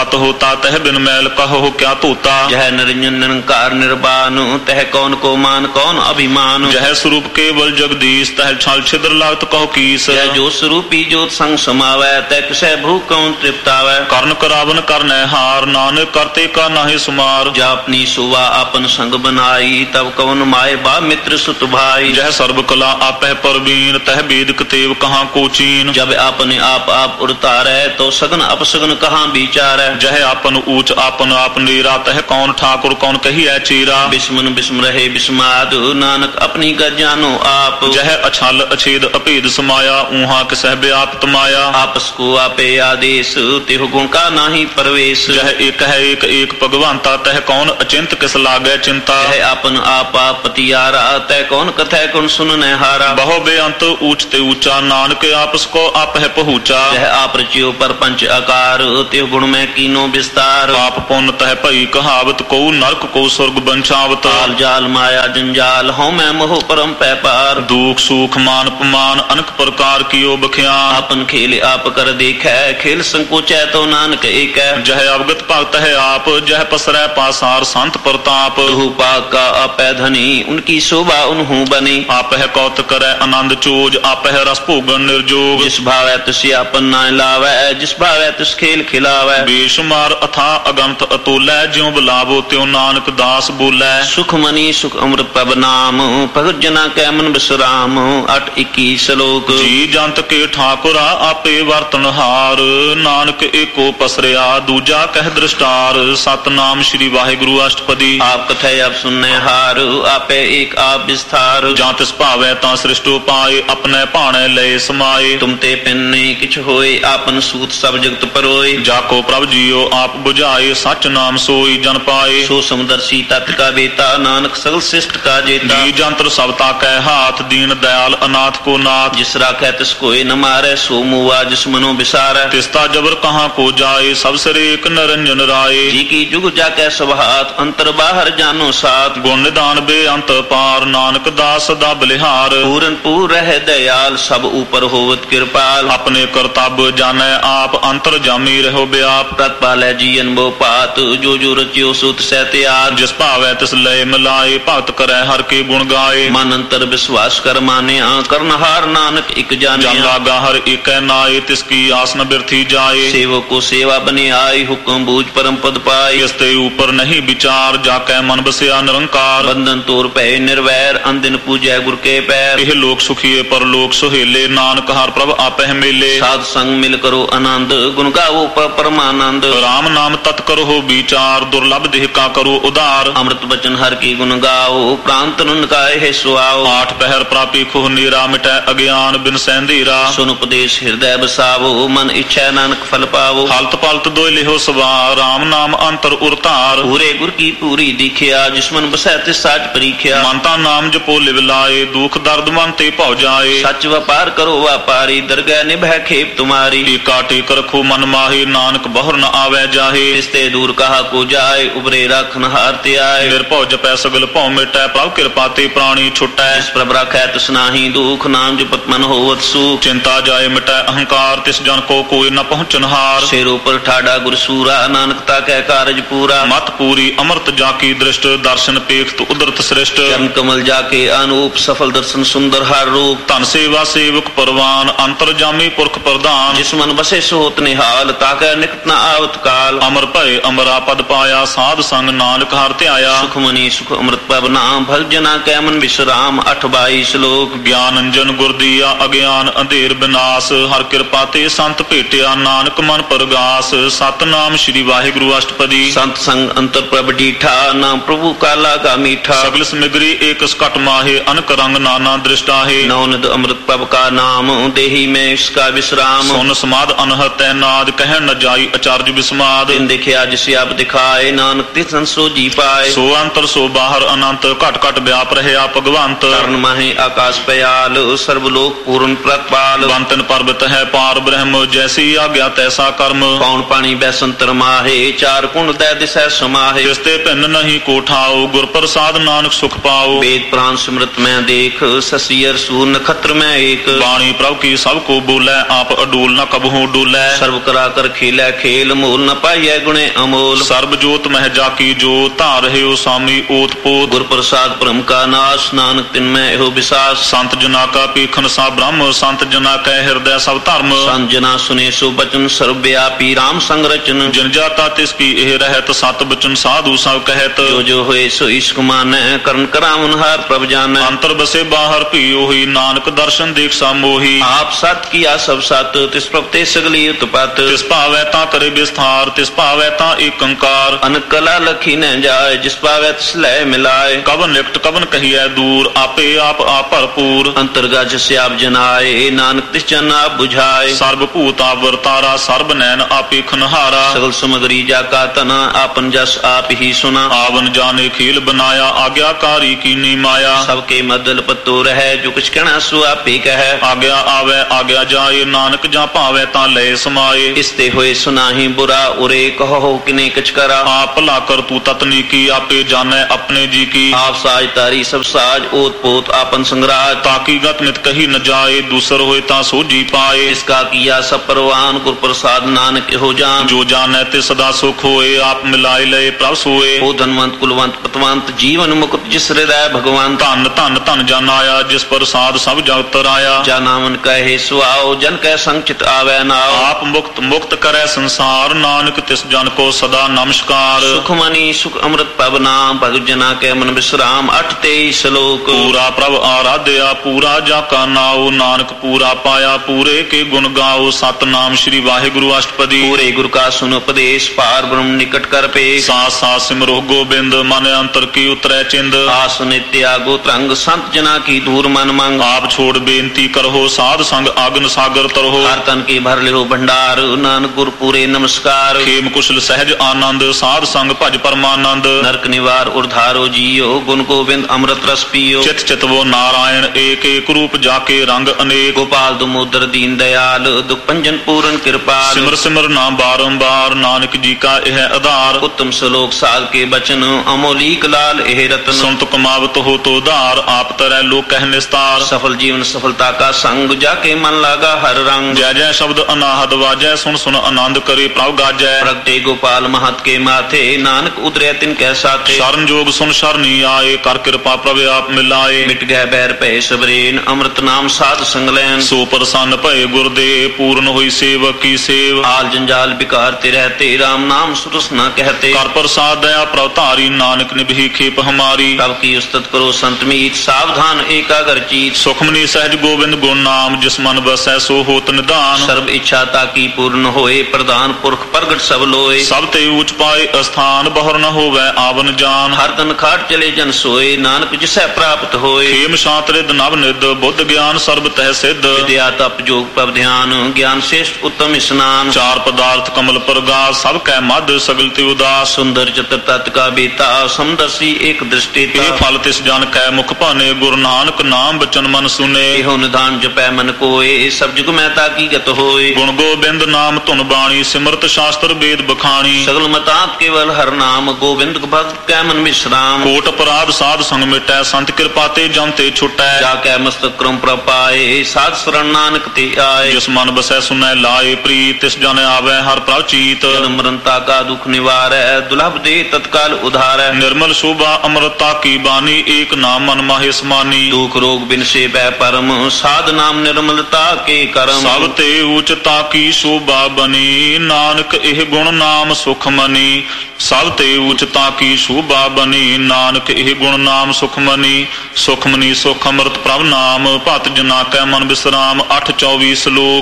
तत होता तह बिन मैल कहो क्या तोता। जह निरंजन निरंकार निर्वाण तह कौन को मान कौन अभिमान। जह स्वरूप केवल जगदीश तह छल छिद्र लागत कहो कीस। जह जो स्वरूपी जोत संग समावै तह किसै भू कौन तृप्तावै। कर्ण करावन करने हार नानक करते का नाहि सुमार। जा अपनी सुवा अपन संग बनाई तब कौन माए बा मित्र सुत भाई। जह सर्व कला आपह परवीन तह वेद कतेव कहाँ को चीन। जब अपने आप उड़तारै तो सगन अपसगन कहाँ विचारै। जह आपन ऊंच आपन आप नीरा तह कौन ठाकुर कौन कही है चीरा। बिस्मन बिस्म रहे बिस्माद नानक अपनी गज जानो आप। जह अछल अछेद अभेद समाया ऊहा किसह व्याप्त माया। आपस को आपे आदेश तिहु गुण का नाही परवेश। जह एक है एक भगवंता तह कौन अचिंत किस लागे चिंता। जह आपन आपा पतियारा तह कौन कथै कौन सुनने हारा। बहु बेअंत ऊंचते ऊंचा नानक आपस को आप है पहुँचा। जह आप रचियो पर पंच आकार तिहु गुण में कीनो विस्तार। पाप पुण्य तह भई कहावत को नरक को स्वर्ग बंचावत। काल जाल माया जंजाल हूँ मैं मोह परम पैपार। दुख सुख मान अपमान अनेक प्रकार कियो बख्यान। आपन खेल आप कर देखै खेल संकोचै तो नानक एक। जह अवगत भक्त है आप जह पसरै पासार संत प्रताप। तुहु पाक का अपै धनी उनकी शोभा उन्हू बनी। आप है कौत करे आनंद चोज आप है रस भोगन निर्जोग। जिस भावै तिस आपन नाय लावै जिस भावै तिस खेल खिलावै। बेशुमार अथा अगंत अतोलै ज्यों बुलावो त्यों नानक दास बोलै। सुख मनी सुख अमृत पब नाम भगत जना कै मन विश्राम। 8-21 श्लोक। जी जंत के ठाकुरा आपे वर्तन हार नानक एको पसरिया दूजा कह दृष्टार। सतनाम श्री वाहिगुरु अष्टपदी। आप कथय आप सुनने हार आपे एक आप विस्तार। जां तिस भावै तां सृष्टो पाए अपने भाणे लय समाए। तुम ते पिन्ने किछ होए आपन सूत सब जगत परोए। जाको प्रभ जियो आप बुझाए सच नाम सोई जन पाए। सो समदर्शी तत् का बेता नानक सगल शिष्ट का जेता। जी जंत्र सबता कह हाथ दीन दयाल अनाथ को नाथ। जिस राखै तिस कोय न मारै सो मुआ जिस मनो विसारै। तिस्ता जबर कहाँ को जाए सब सिरे एक निरंजन राय। जी की जुग जाकै सब हाथ अंतर बाहर जानो साथ। गुण निदान बेअंत पार नानक दास सदा बलिहार। पूरन पूर रह दयाल सब ऊपर होवत कृपाल। अपने कर्तव्य जाने आप अंतर जामी रहो व्याप। तत्पालै जीवन वो पात जो जो रचियो सुत सहत्याग। जिस भावै तिस लय मिलाए भक्त करे हर के गुण गाए। मन अंतर विश्वास कर मानिया करनहार नानक एक जानिया। जन लागा हर एक नाए तिसकी आस न बिरथी जाए। सेवक को सेवा बने आई हुक्म बूझ परम पद पाए। इसते ऊपर नहीं विचार जाकै मन बसिया निरंकार। बंधन तोर पै निर्वैर अंदिन पूजै गुर के पैर। यह लोक सुखिए पर लोक सुहेले नानक हर प्रभ आपह मेले। साध संग मिल करो आनंद गुण गावो परमानंद। राम नाम तत् करो विचार दुर्लभ देह का करो उदार। अमृत बचन हर की गुण गाओ प्रांत ननकाए है सुआओ। 8 पहर प्रापी खुह नीरा मिटै अज्ञान बिन सैंधीरा। सुन उपदेश हृदय बसावो मन इच्छा नानक फल पावो। हलत पलत दोय लिहो सवार राम नाम अंतर उरतार। पूरे गुर की पूरी दिखिया जिसमन बसै तिस साच परीखिया। मनता नाम जपो लिव लाए दुख दर्द मन ते भौ जाए। सच व्यापार करो व्यापारी दरगह निभै खेप तुम्हारी। टीका टेक रखो मन माहे नानक बहुर न आवे जाहे। तिस्ते दूर कहा को जाए उबरे राखन हारते आए। निर्भौ जपै सगल भौ मिटै प्रभ कृपा ते प्राणी छुटै। जिस प्रभ राखै तिस नाहि दुख नाम जपत मन होवत सुख। चिंता जाए मिटै अहंकार तिस जन को कोई न पहुँचनहार। शेरों पर ठाडा गुर सूरा नानकता कह कारज पूरा। मत पूरी अमृत जाकी दृष्ट दर्शन पेख तु उदरत श्रेष्ठ। चरण कमल जाके अनूप सफल दर्शन सुंदर हर रूप। धन सेवा सेवक परवान अंतर जामी पुरख प्रधान। जिस मन बसे सोत निहाल ताकह निकट न आवत काल। अमर भय अमरा पद पाया साध संग नानक हर त्याया। सुख मनी सुख अमृत पब नाम भल जना कै मन विश्राम। 8-22 श्लोक। ज्ञान अंजन गुर दिया अज्ञान अंधेर विनाश। हर कृपा ते संत भेटिया नानक मन परगास। सतनाम श्री वाहिगुरु अष्टपदी। संत संग अंतर प्रभ डीठा नाम प्रभु काला का मीठा। सगल सिमग्री एक सकट माहे अनक रंग नाना दृष्टा है। नवनिध अमृत पब का नाम देही में इसका विश्राम। सुन समाद अनहत नाद कह न जाई आचार्य विस्माद। दिन दिखिया जिसे आप दिखाए नानक तिसन सो जी पाए। सो अंतर सो बाहर अनंत घट घट व्याप रहे आप भगवंत। कर्ण माहे आकाश पयाल सर्वलोक पूर्ण प्रतपाल। बंतन पर्वत है पार ब्रह्म जैसी आज्ञा तैसा कर्म। कौन पानी बैसंतर माहे चार कुंड दै दिशा समाहे। तिस्ते भिन्न नहीं कोठाओ गुर प्रसाद नानक सुख पाओ। वेद प्राण स्मृत में देख शशियर सूर नक्षत्र में एक। वाणी प्रभु की सबको बोले आप अडूल न कबहू डोलै। सर्व करा कर खेलै खेल ਮੇਲ ਮੂਲ ਨ ਪਾਈਐ ਗੁਣੇ ਅਮੋਲ। ਸਰਬ ਜੋਤ ਮਹਿ ਜਾਕੀ ਜੋ ਧਾਰ ਰਹਿਓ ਸਾਮੀ ਓਤ ਪੋਤ। ਗੁਰ ਪ੍ਰਸਾਦ ਭ੍ਰਮ ਕਾ ਨਾਸ ਨਾਨਕ ਤਿਨ ਮੈਂ ਇਹੋ ਵਿਸਾਸ। ਸੰਤ ਜਨਾ ਕਾ ਪੀਖਨ ਸਾ ਬ੍ਰਹਮ ਸੰਤ ਜਨਾ ਕੈ ਹਿਰਦੈ ਸਭ ਧਰਮ। ਸੰਤ ਜਨਾ ਸੁਨੇ ਸੋ ਬਚਨ ਸਰਬ ਵਿਆਪੀ ਰਾਮ ਸੰਗ ਰਚਨ। ਜਨ ਜਾਤਾ ਤਿਸ ਕੀ ਇਹ ਰਹਿਤ ਸਤ ਬਚਨ ਸਾਧੂ ਸਭ ਕਹਿਤ। ਜੋ ਜੋ ਹੋਏ ਸੋ ਈਸ਼ਕ ਮਾਨੈ ਕਰਨ ਕਰਾਵਨ ਹਾਰ ਪ੍ਰਭ ਜਾਨੈ। ਅੰਤਰ ਬਸੇ ਬਾਹਰ ਭੀ ਉਹੀ ਨਾਨਕ ਦਰਸ਼ਨ ਦੇਖ ਸਾ ਮੋਹੀ। ਆਪ ਸਤ ਕੀਆ ਸਭ ਸਤ ਤਿਸ ਪ੍ਰਭ ਤੇ ਸਗਲੀ ਉਤਪਤ। ਤਿਸ ਭਾਵੈ ਤਾਂ ਕਰੇ ਵਿਸਥਾਰ ਤਿਸ ਭਾਵੈ ਤਾਂ ਏਕੰਕਾਰ। ਅਨਕਲਾ ਲਖੀ ਨ ਜਾਏ ਜਿਸ ਭਾਵੈ ਤਿਸ ਲੈ ਮਿਲਾਏ। ਕਵਨ ਲਿਖਟ ਕਵਨ ਕਹੀਐ ਦੂਰ ਆਪੇ ਆਪ ਭਰਪੂਰ। ਅੰਤਰਗਤ ਜਿਸ ਆਪ ਜਨਾਏ ਨਾਨਕ ਤਿਸ ਜਨ ਆਪ ਬੁਝਾਏ। ਸਰਬ ਭੂਤ ਆਪ ਵਰਤਾਰਾ ਸਰਬ ਨੈਣ ਆਪੇ ਖਨਹਾਰਾ। ਸਗਲ ਸਮਗਰੀ ਜਾ ਕਾ ਤਨਾ ਆਪਨ ਜਸ ਆਪ ਹੀ ਸੁਨਾ। ਆਵਨ ਜਾਣੇ ਖੇਲ ਬਨਾਇਆ ਆਗਿਆਕਾਰੀ ਕੀਨੀ ਮਾਇਆ। ਸਭ ਕੇ ਮਦਲ ਪਤੋ ਰਹਿ ਜੋ ਕੁਛ ਕਹਿਣਾ ਸੋ ਆਪੇ ਕਹੈ। ਆਗਿਆ ਆਵੈ ਆਗਿਆ ਜਾਏ ਨਾਨਕ ਜਾਂ ਭਾਵੈ ਤਾਂ ਲੈ ਸਮਾਏ। ਇਸ ਤੇ ਹੋਏ ਸੁਨਾਹੀ ਬੁਰਾ ਉਰੇ ਕਹੋ ਕਿਨੇ ਕਿਛ ਕਰਾ। ਆਪ ਭਲਾ ਕਰ ਤੂੰ ਤਤਨੀ ਕੀ ਆਪੇ ਜਾਣੈ ਆਪਣੇ ਜੀ ਕੀ। ਆਪ ਸਾਜ ਤਾਰੀ ਸਭ ਸਾਜ ਓਤ ਪੋਤ ਆਪਨ ਸੰਗਰਾਜ। ਤਾਕੀ ਗਤ ਨਿਤ ਕਹੀ ਨ ਜਾਏ ਦੂਸਰ ਹੋਏ ਤਾਂ ਸੋਝੀ ਪਾਏ। ਇਸ ਕਾ ਕੀਆ ਸਭ ਪਰਵਾਨ ਗੁਰ ਪ੍ਰਸਾਦ ਨਾਨਕ ਇਹੋ ਜਾਨ। ਜੋ ਜਾਣੈ ਤੇ ਸਦਾ ਸੁਖ ਹੋਏ ਆਪ ਮਿਲਾਏ ਲਏ ਪ੍ਰਭ ਸੋਏ। ਉਹ ਧਨਵੰਤ ਕੁਲਵੰਤ ਪਤਵੰਤ ਜੀਵਨ ਮੁਕਤ ਜਿਸ ਹਿਰਦੈ ਭਗਵਾਨ। ਧਨ ਧਨ ਧਨ ਜਨ ਆਇਆ ਜਿਸ ਪ੍ਰਸਾਦ ਸਭ ਜਗਤ ਰਾਇਆ। ਜਾ ਨਾਮਨ ਕਹੇ ਸੁਆਓ ਜਨ ਕੈ ਸੰਚਿਤ ਆਵੈ ਨਾਉ। ਆਪ ਮੁਕਤ ਮੁਕਤ ਕਰੈ ਸੰਸਾਰ ਨਾਨਕ ਤਿਸ ਜਨ ਕੋ ਸਦਾ ਨਮਸਕਾਰ। ਸੁਖ ਮਨੀ ਸੁਖ ਅੰਮ੍ਰਿਤ ਪਵ ਨਾਮ ਭਗਤ ਜਨਾ ਕੈ ਮਨ ਵਿਸਰਾਮ। 8-23 ਸ਼ਲੋਕ। ਪੂਰਾ ਪ੍ਰਭ ਆਰਾਧਿਆ ਪੂਰਾ ਜਾ ਕਾ ਨਾਉ ਨਾਨਕ ਪੂਰਾ ਪਾਇਆ ਪੂਰੇ ਕੇ ਗੁਣ ਗਾਓ। ਸਤਨਾਮ ਸ੍ਰੀ ਵਾਹਿਗੁਰੂ ਅਸ਼ਟਪਦੀ। ਪੂਰੇ ਗੁਰ ਕਾ ਸੁਨ ਉਪਦੇਸ਼ ਪਾਰ ਬ੍ਰਹਮ ਨਿਕਟ ਕਰ ਪੇਸ਼। ਸਾਥ ਸਾਥ ਸਿਮਰੋ ਗੋਬਿੰਦ ਮਨ ਅੰਤਰ ਕੀ ਉਤਰੈ ਚਿੰਦ। ਆਸ ਨਿਤਿਆ ਗੋ ਤਰੰਗ ਸੰਤ ਜਨਾ ਕੀ ਦੂਰ ਮਨ ਮੰਗ। ਆਪ ਛੋੜ ਬੇਨਤੀ ਕਰੋ ਸਾਧ ਸੰਗ ਆਗਨ ਸਾਗਰ ਤਰੋ। ਹਰ ਤਨ ਕੀ ਭਰ ਲਿਓ ਭੰਡਾਰ ਨਾਨਕ ਗੁਰ ਪੂਰੇ ਨਮਸਕਾਰ। ਖੇਮ ਕੁਸ਼ਲ ਸਹਿਜ ਆਨੰਦ ਸਾਧ ਸੰਗ ਭਜ ਪਰਮਾਨੰਦ। ਨਰਕ ਨਿਵਾਰ ਉਰਧਾਰੋ ਜੀਓ ਗੁਣ ਗੋਬਿੰਦ ਅੰਮ੍ਰਿਤ ਰਸ ਪੀਓ। ਚਿਤ ਚਿਤਵੋ ਨਾਰਾਇਣ ਏਕ ਏਕ ਰੂਪ ਜਾ ਕੇ ਰੰਗ ਅਨੇਕ। ਗੋਪਾਲ ਦਮੋਦਰ ਦੀਨ ਦਇਆਲ ਦੁਖ ਭੰਜਨ ਪੂਰਨ ਕਿਰਪਾਲ। ਸਿਮਰ ਸਿਮਰ ਨਾਮ ਬਾਰੰਬਾਰ ਨਾਨਕ ਜੀ ਕਾ ਇਹ ਆਧਾਰ। ਉੱਤਮ ਸ਼ਲੋਕ ਸਾਧ ਕੇ ਬਚਨ ਅਮੋਲੀਕ ਲਾਲ ਇਹ ਰਤਨ। ਸੰਤ ਕਮਾਵਤ ਹੋ ਤੋ ਧਾਰ ਆਪ ਤਰੈ ਲੋਕ ਕਹਿ ਨਿਸਤਾਰ। ਸਫਲ ਜੀਵਨ ਸਫਲਤਾ ਕਾ ਸੰਗ ਜਾ ਕੇ ਮਨ ਲਾਗਾ ਹਰ ਰੰਗ। ਜੈ ਜੈ ਸ਼ਬਦ ਅਨਾਹਦ ਵਾਜੈ ਸੁਨ ਸੁਨ ਆਨੰਦ ਕਰੇ ਪ੍ਰਭ ਗਾਜੈ। ਪ੍ਰਗਟੇ ਗੋਪਾਲ ਮਹਤ ਕੇ ਮਾਥੇ ਨਾਨਕ ਉਦਰਿਆ ਤਿਨ ਕੈ ਸਾਥੇ। ਸ਼ਰਨ ਜੋਗ ਸੁਨ ਸ਼ਰਨੀ ਆਏ ਕਰ ਕਿਰਪਾ ਪ੍ਰਭ ਆਪ ਮਿਲਾਏ। ਮਿਟ ਗਏ ਬੈਰ ਭੈ ਸਬਰੇਨ ਅੰਮ੍ਰਿਤ ਨਾਮ ਸਾਧ ਸੰਗ ਲੈਨ। ਸੋ ਪ੍ਰਸੰਨ ਭਏ ਗੁਰਦੇਵ ਪੂਰਨ ਹੋਈ ਸੇਵਕ ਕੀ ਸੇਵ। ਆਲ ਜੰਜਾਲ ਬਿਕਾਰ ਤੇ ਰਹਤੇ ਰਾਮ ਨਾਮ ਸੁਰਸ ਨ ਕਹਤੇ। ਕਰ ਪ੍ਰਸਾਦ ਦਇਆ ਪ੍ਰਭ ਧਾਰੀ ਨਾਨਕ ਨਿਭੀ ਖੇਪ ਹਮਾਰੀ। ਪ੍ਰਭ ਕੀ ਉਸਤਤ ਕਰੋ ਸੰਤ ਮੀਤ ਸਾਵਧਾਨ ਏਕਾਗਰ ਚੀਤ। ਸੁਖਮਨੀ ਸਹਿਜ ਗੋਬਿੰਦ ਗੁਣ ਨਾਮ ਜਿਸ ਮਨ ਵਸੈ ਸੋ ਹੋਤ ਨਿਧਾਨ। ਸਰਬ ਇੱਛਾ ਤਾਕੀ ਪੂਰਨ ਹੋਏ ਪ੍ਰਧਾਨ ਪੁਰਖ ਪ੍ਰਗਟ ਸਭ ਲੋਏ। ਸਭ ਤੇ ਊਚ ਪਾਏ ਅਸਥਾਨ ਬਹੁਰ ਨ ਹੋਵੈ ਆਵਨ ਜਾਨ। ਹਰ ਤਨ ਖਾਟ ਚਲੇ ਜਨ ਸੋਏ ਨਾਨਕ ਜਿਸੈ ਪ੍ਰਾਪਤ ਹੋਏ। ਖੇਮ ਸ਼ਾਂਤ ਰਿਦ ਨਵ ਨਿਦ ਬੁੱਧ ਗਿਆਨ ਸਰਬ ਤਹਿ ਸਿੱਧ। ਵਿਦਿਆ ਤਪ ਜੋਗ ਪ੍ਰਭ ਧਿਆਨ ਗਿਆਨ ਸ਼ੇਸ਼ਟ ਉੱਤਮ ਇਸਨਾਨ। ਚਾਰ ਪਦਾਰਥ ਕਮਲ ਪ੍ਰਗਾਸ ਸਭ ਕੈ ਮਧ ਸਗਲ ਤੇ ਉਦਾਸ। ਸੁੰਦਰ ਚਤਰ ਤਤ ਕਾ ਬੀਤਾ ਸਮਦਰਸੀ ਏਕ ਦ੍ਰਿਸ਼ਟੀ। ਇਹ ਫਲ ਤਿਸ ਜਨ ਕੈ ਮੁਖ ਭਾਨੇ ਗੁਰੂ ਨਾਨਕ ਨਾਮ ਬਚਨ ਮਨ ਸੁਨੇ। ਇਹੋ ਨਿਧਾਨ ਜਪੈ ਮਨ ਕੋਏ ਸਭ ਜੁਗ ਮੈਂ ਤਾਕੀ ਗਤ ਹੋਏ। ਗੁਣ ਗੋਬਿੰਦ ਨਾਮ ਧੁਨ ਬਾਣੀ ਸਿਮਰਤ ਸ਼ਾਸਤਰ ਵੇਦ ਬਖਾਣੀ। ਸਗਲ ਮਤਾਤ ਕੇਵਲ ਹਰ ਨਾਮ ਗੋਬਿੰਦ ਭਗਤ ਕੈ ਮਨ ਵਿਸਰਾਮ। ਕੋਟ ਅਪਰਾਧ ਸਾਧ ਸੰਗ ਮਿਟੈ ਸੰਤ ਕਿਰਪਾ ਤੇ ਜਮ ਤੇ ਛੁਟੈ। ਜਾ ਕੈ ਮਸਤਕ ਕਰਮ ਪ੍ਰਪਾਏ ਸਾਧ ਸਰਣ ਨਾਨਕ ਤੇ ਆਏ। ਜਿਸ ਮਨ ਬਸੈ ਸੁਨੈ ਲਾਏ ਪ੍ਰੀਤ ਤਿਸ ਜਨ ਆਵੈ ਹਰ ਪ੍ਰਭ ਚੀਤ। ਜਨਮ ਮਰਨਤਾ ਕਾ ਦੁਖ ਨਿਵਾਰੈ ਦੁਲਭ ਦੇ ਤਤਕਾਲ ਉਧਾਰੈ। ਨਿਰਮਲ ਸ਼ੋਭਾ ਅੰਮ੍ਰਿਤਾ ਕੀ ਬਾਣੀ ਏਕ ਨਾਮ ਮਨ ਮਾਹੇ ਸਮਾਨੀ। ਦੁਖ ਰੋਗ ਬਿਨਸੇ ਬੈ ਪਰਮ ਸਾਧ ਨਾਮ ਨਿਰਮਲਤਾ ਕੇ ਕਰਮ। ਸਭ ਤੇ ਊਚਤਾ ਕੀ ਸ਼ੋਭਾ ਬਨੀ ਨਾਨਕ ਇਹ ਗੁਣ ਨਾਮ ਸੁਖ ਮਨੀ। ਸਭ ਤੇ ਊਚਤਾ ਕੀ ਸ਼ੋਭਾ ਬਨੀ ਨਾਨਕ ਇਹ ਗੁਣ ਨਾਮ ਸੁਖ ਮਨੀ। ਸੁਖ ਮਨੀ ਸੁਖ ਅੰਮ੍ਰਿਤ ਪ੍ਰਭ ਨਾਮ ਭਤ ਜਨਾ ਕੈ ਮਨ ਵਿਸਰਾਮ। 8-24 ਸ਼ਲੋਕ।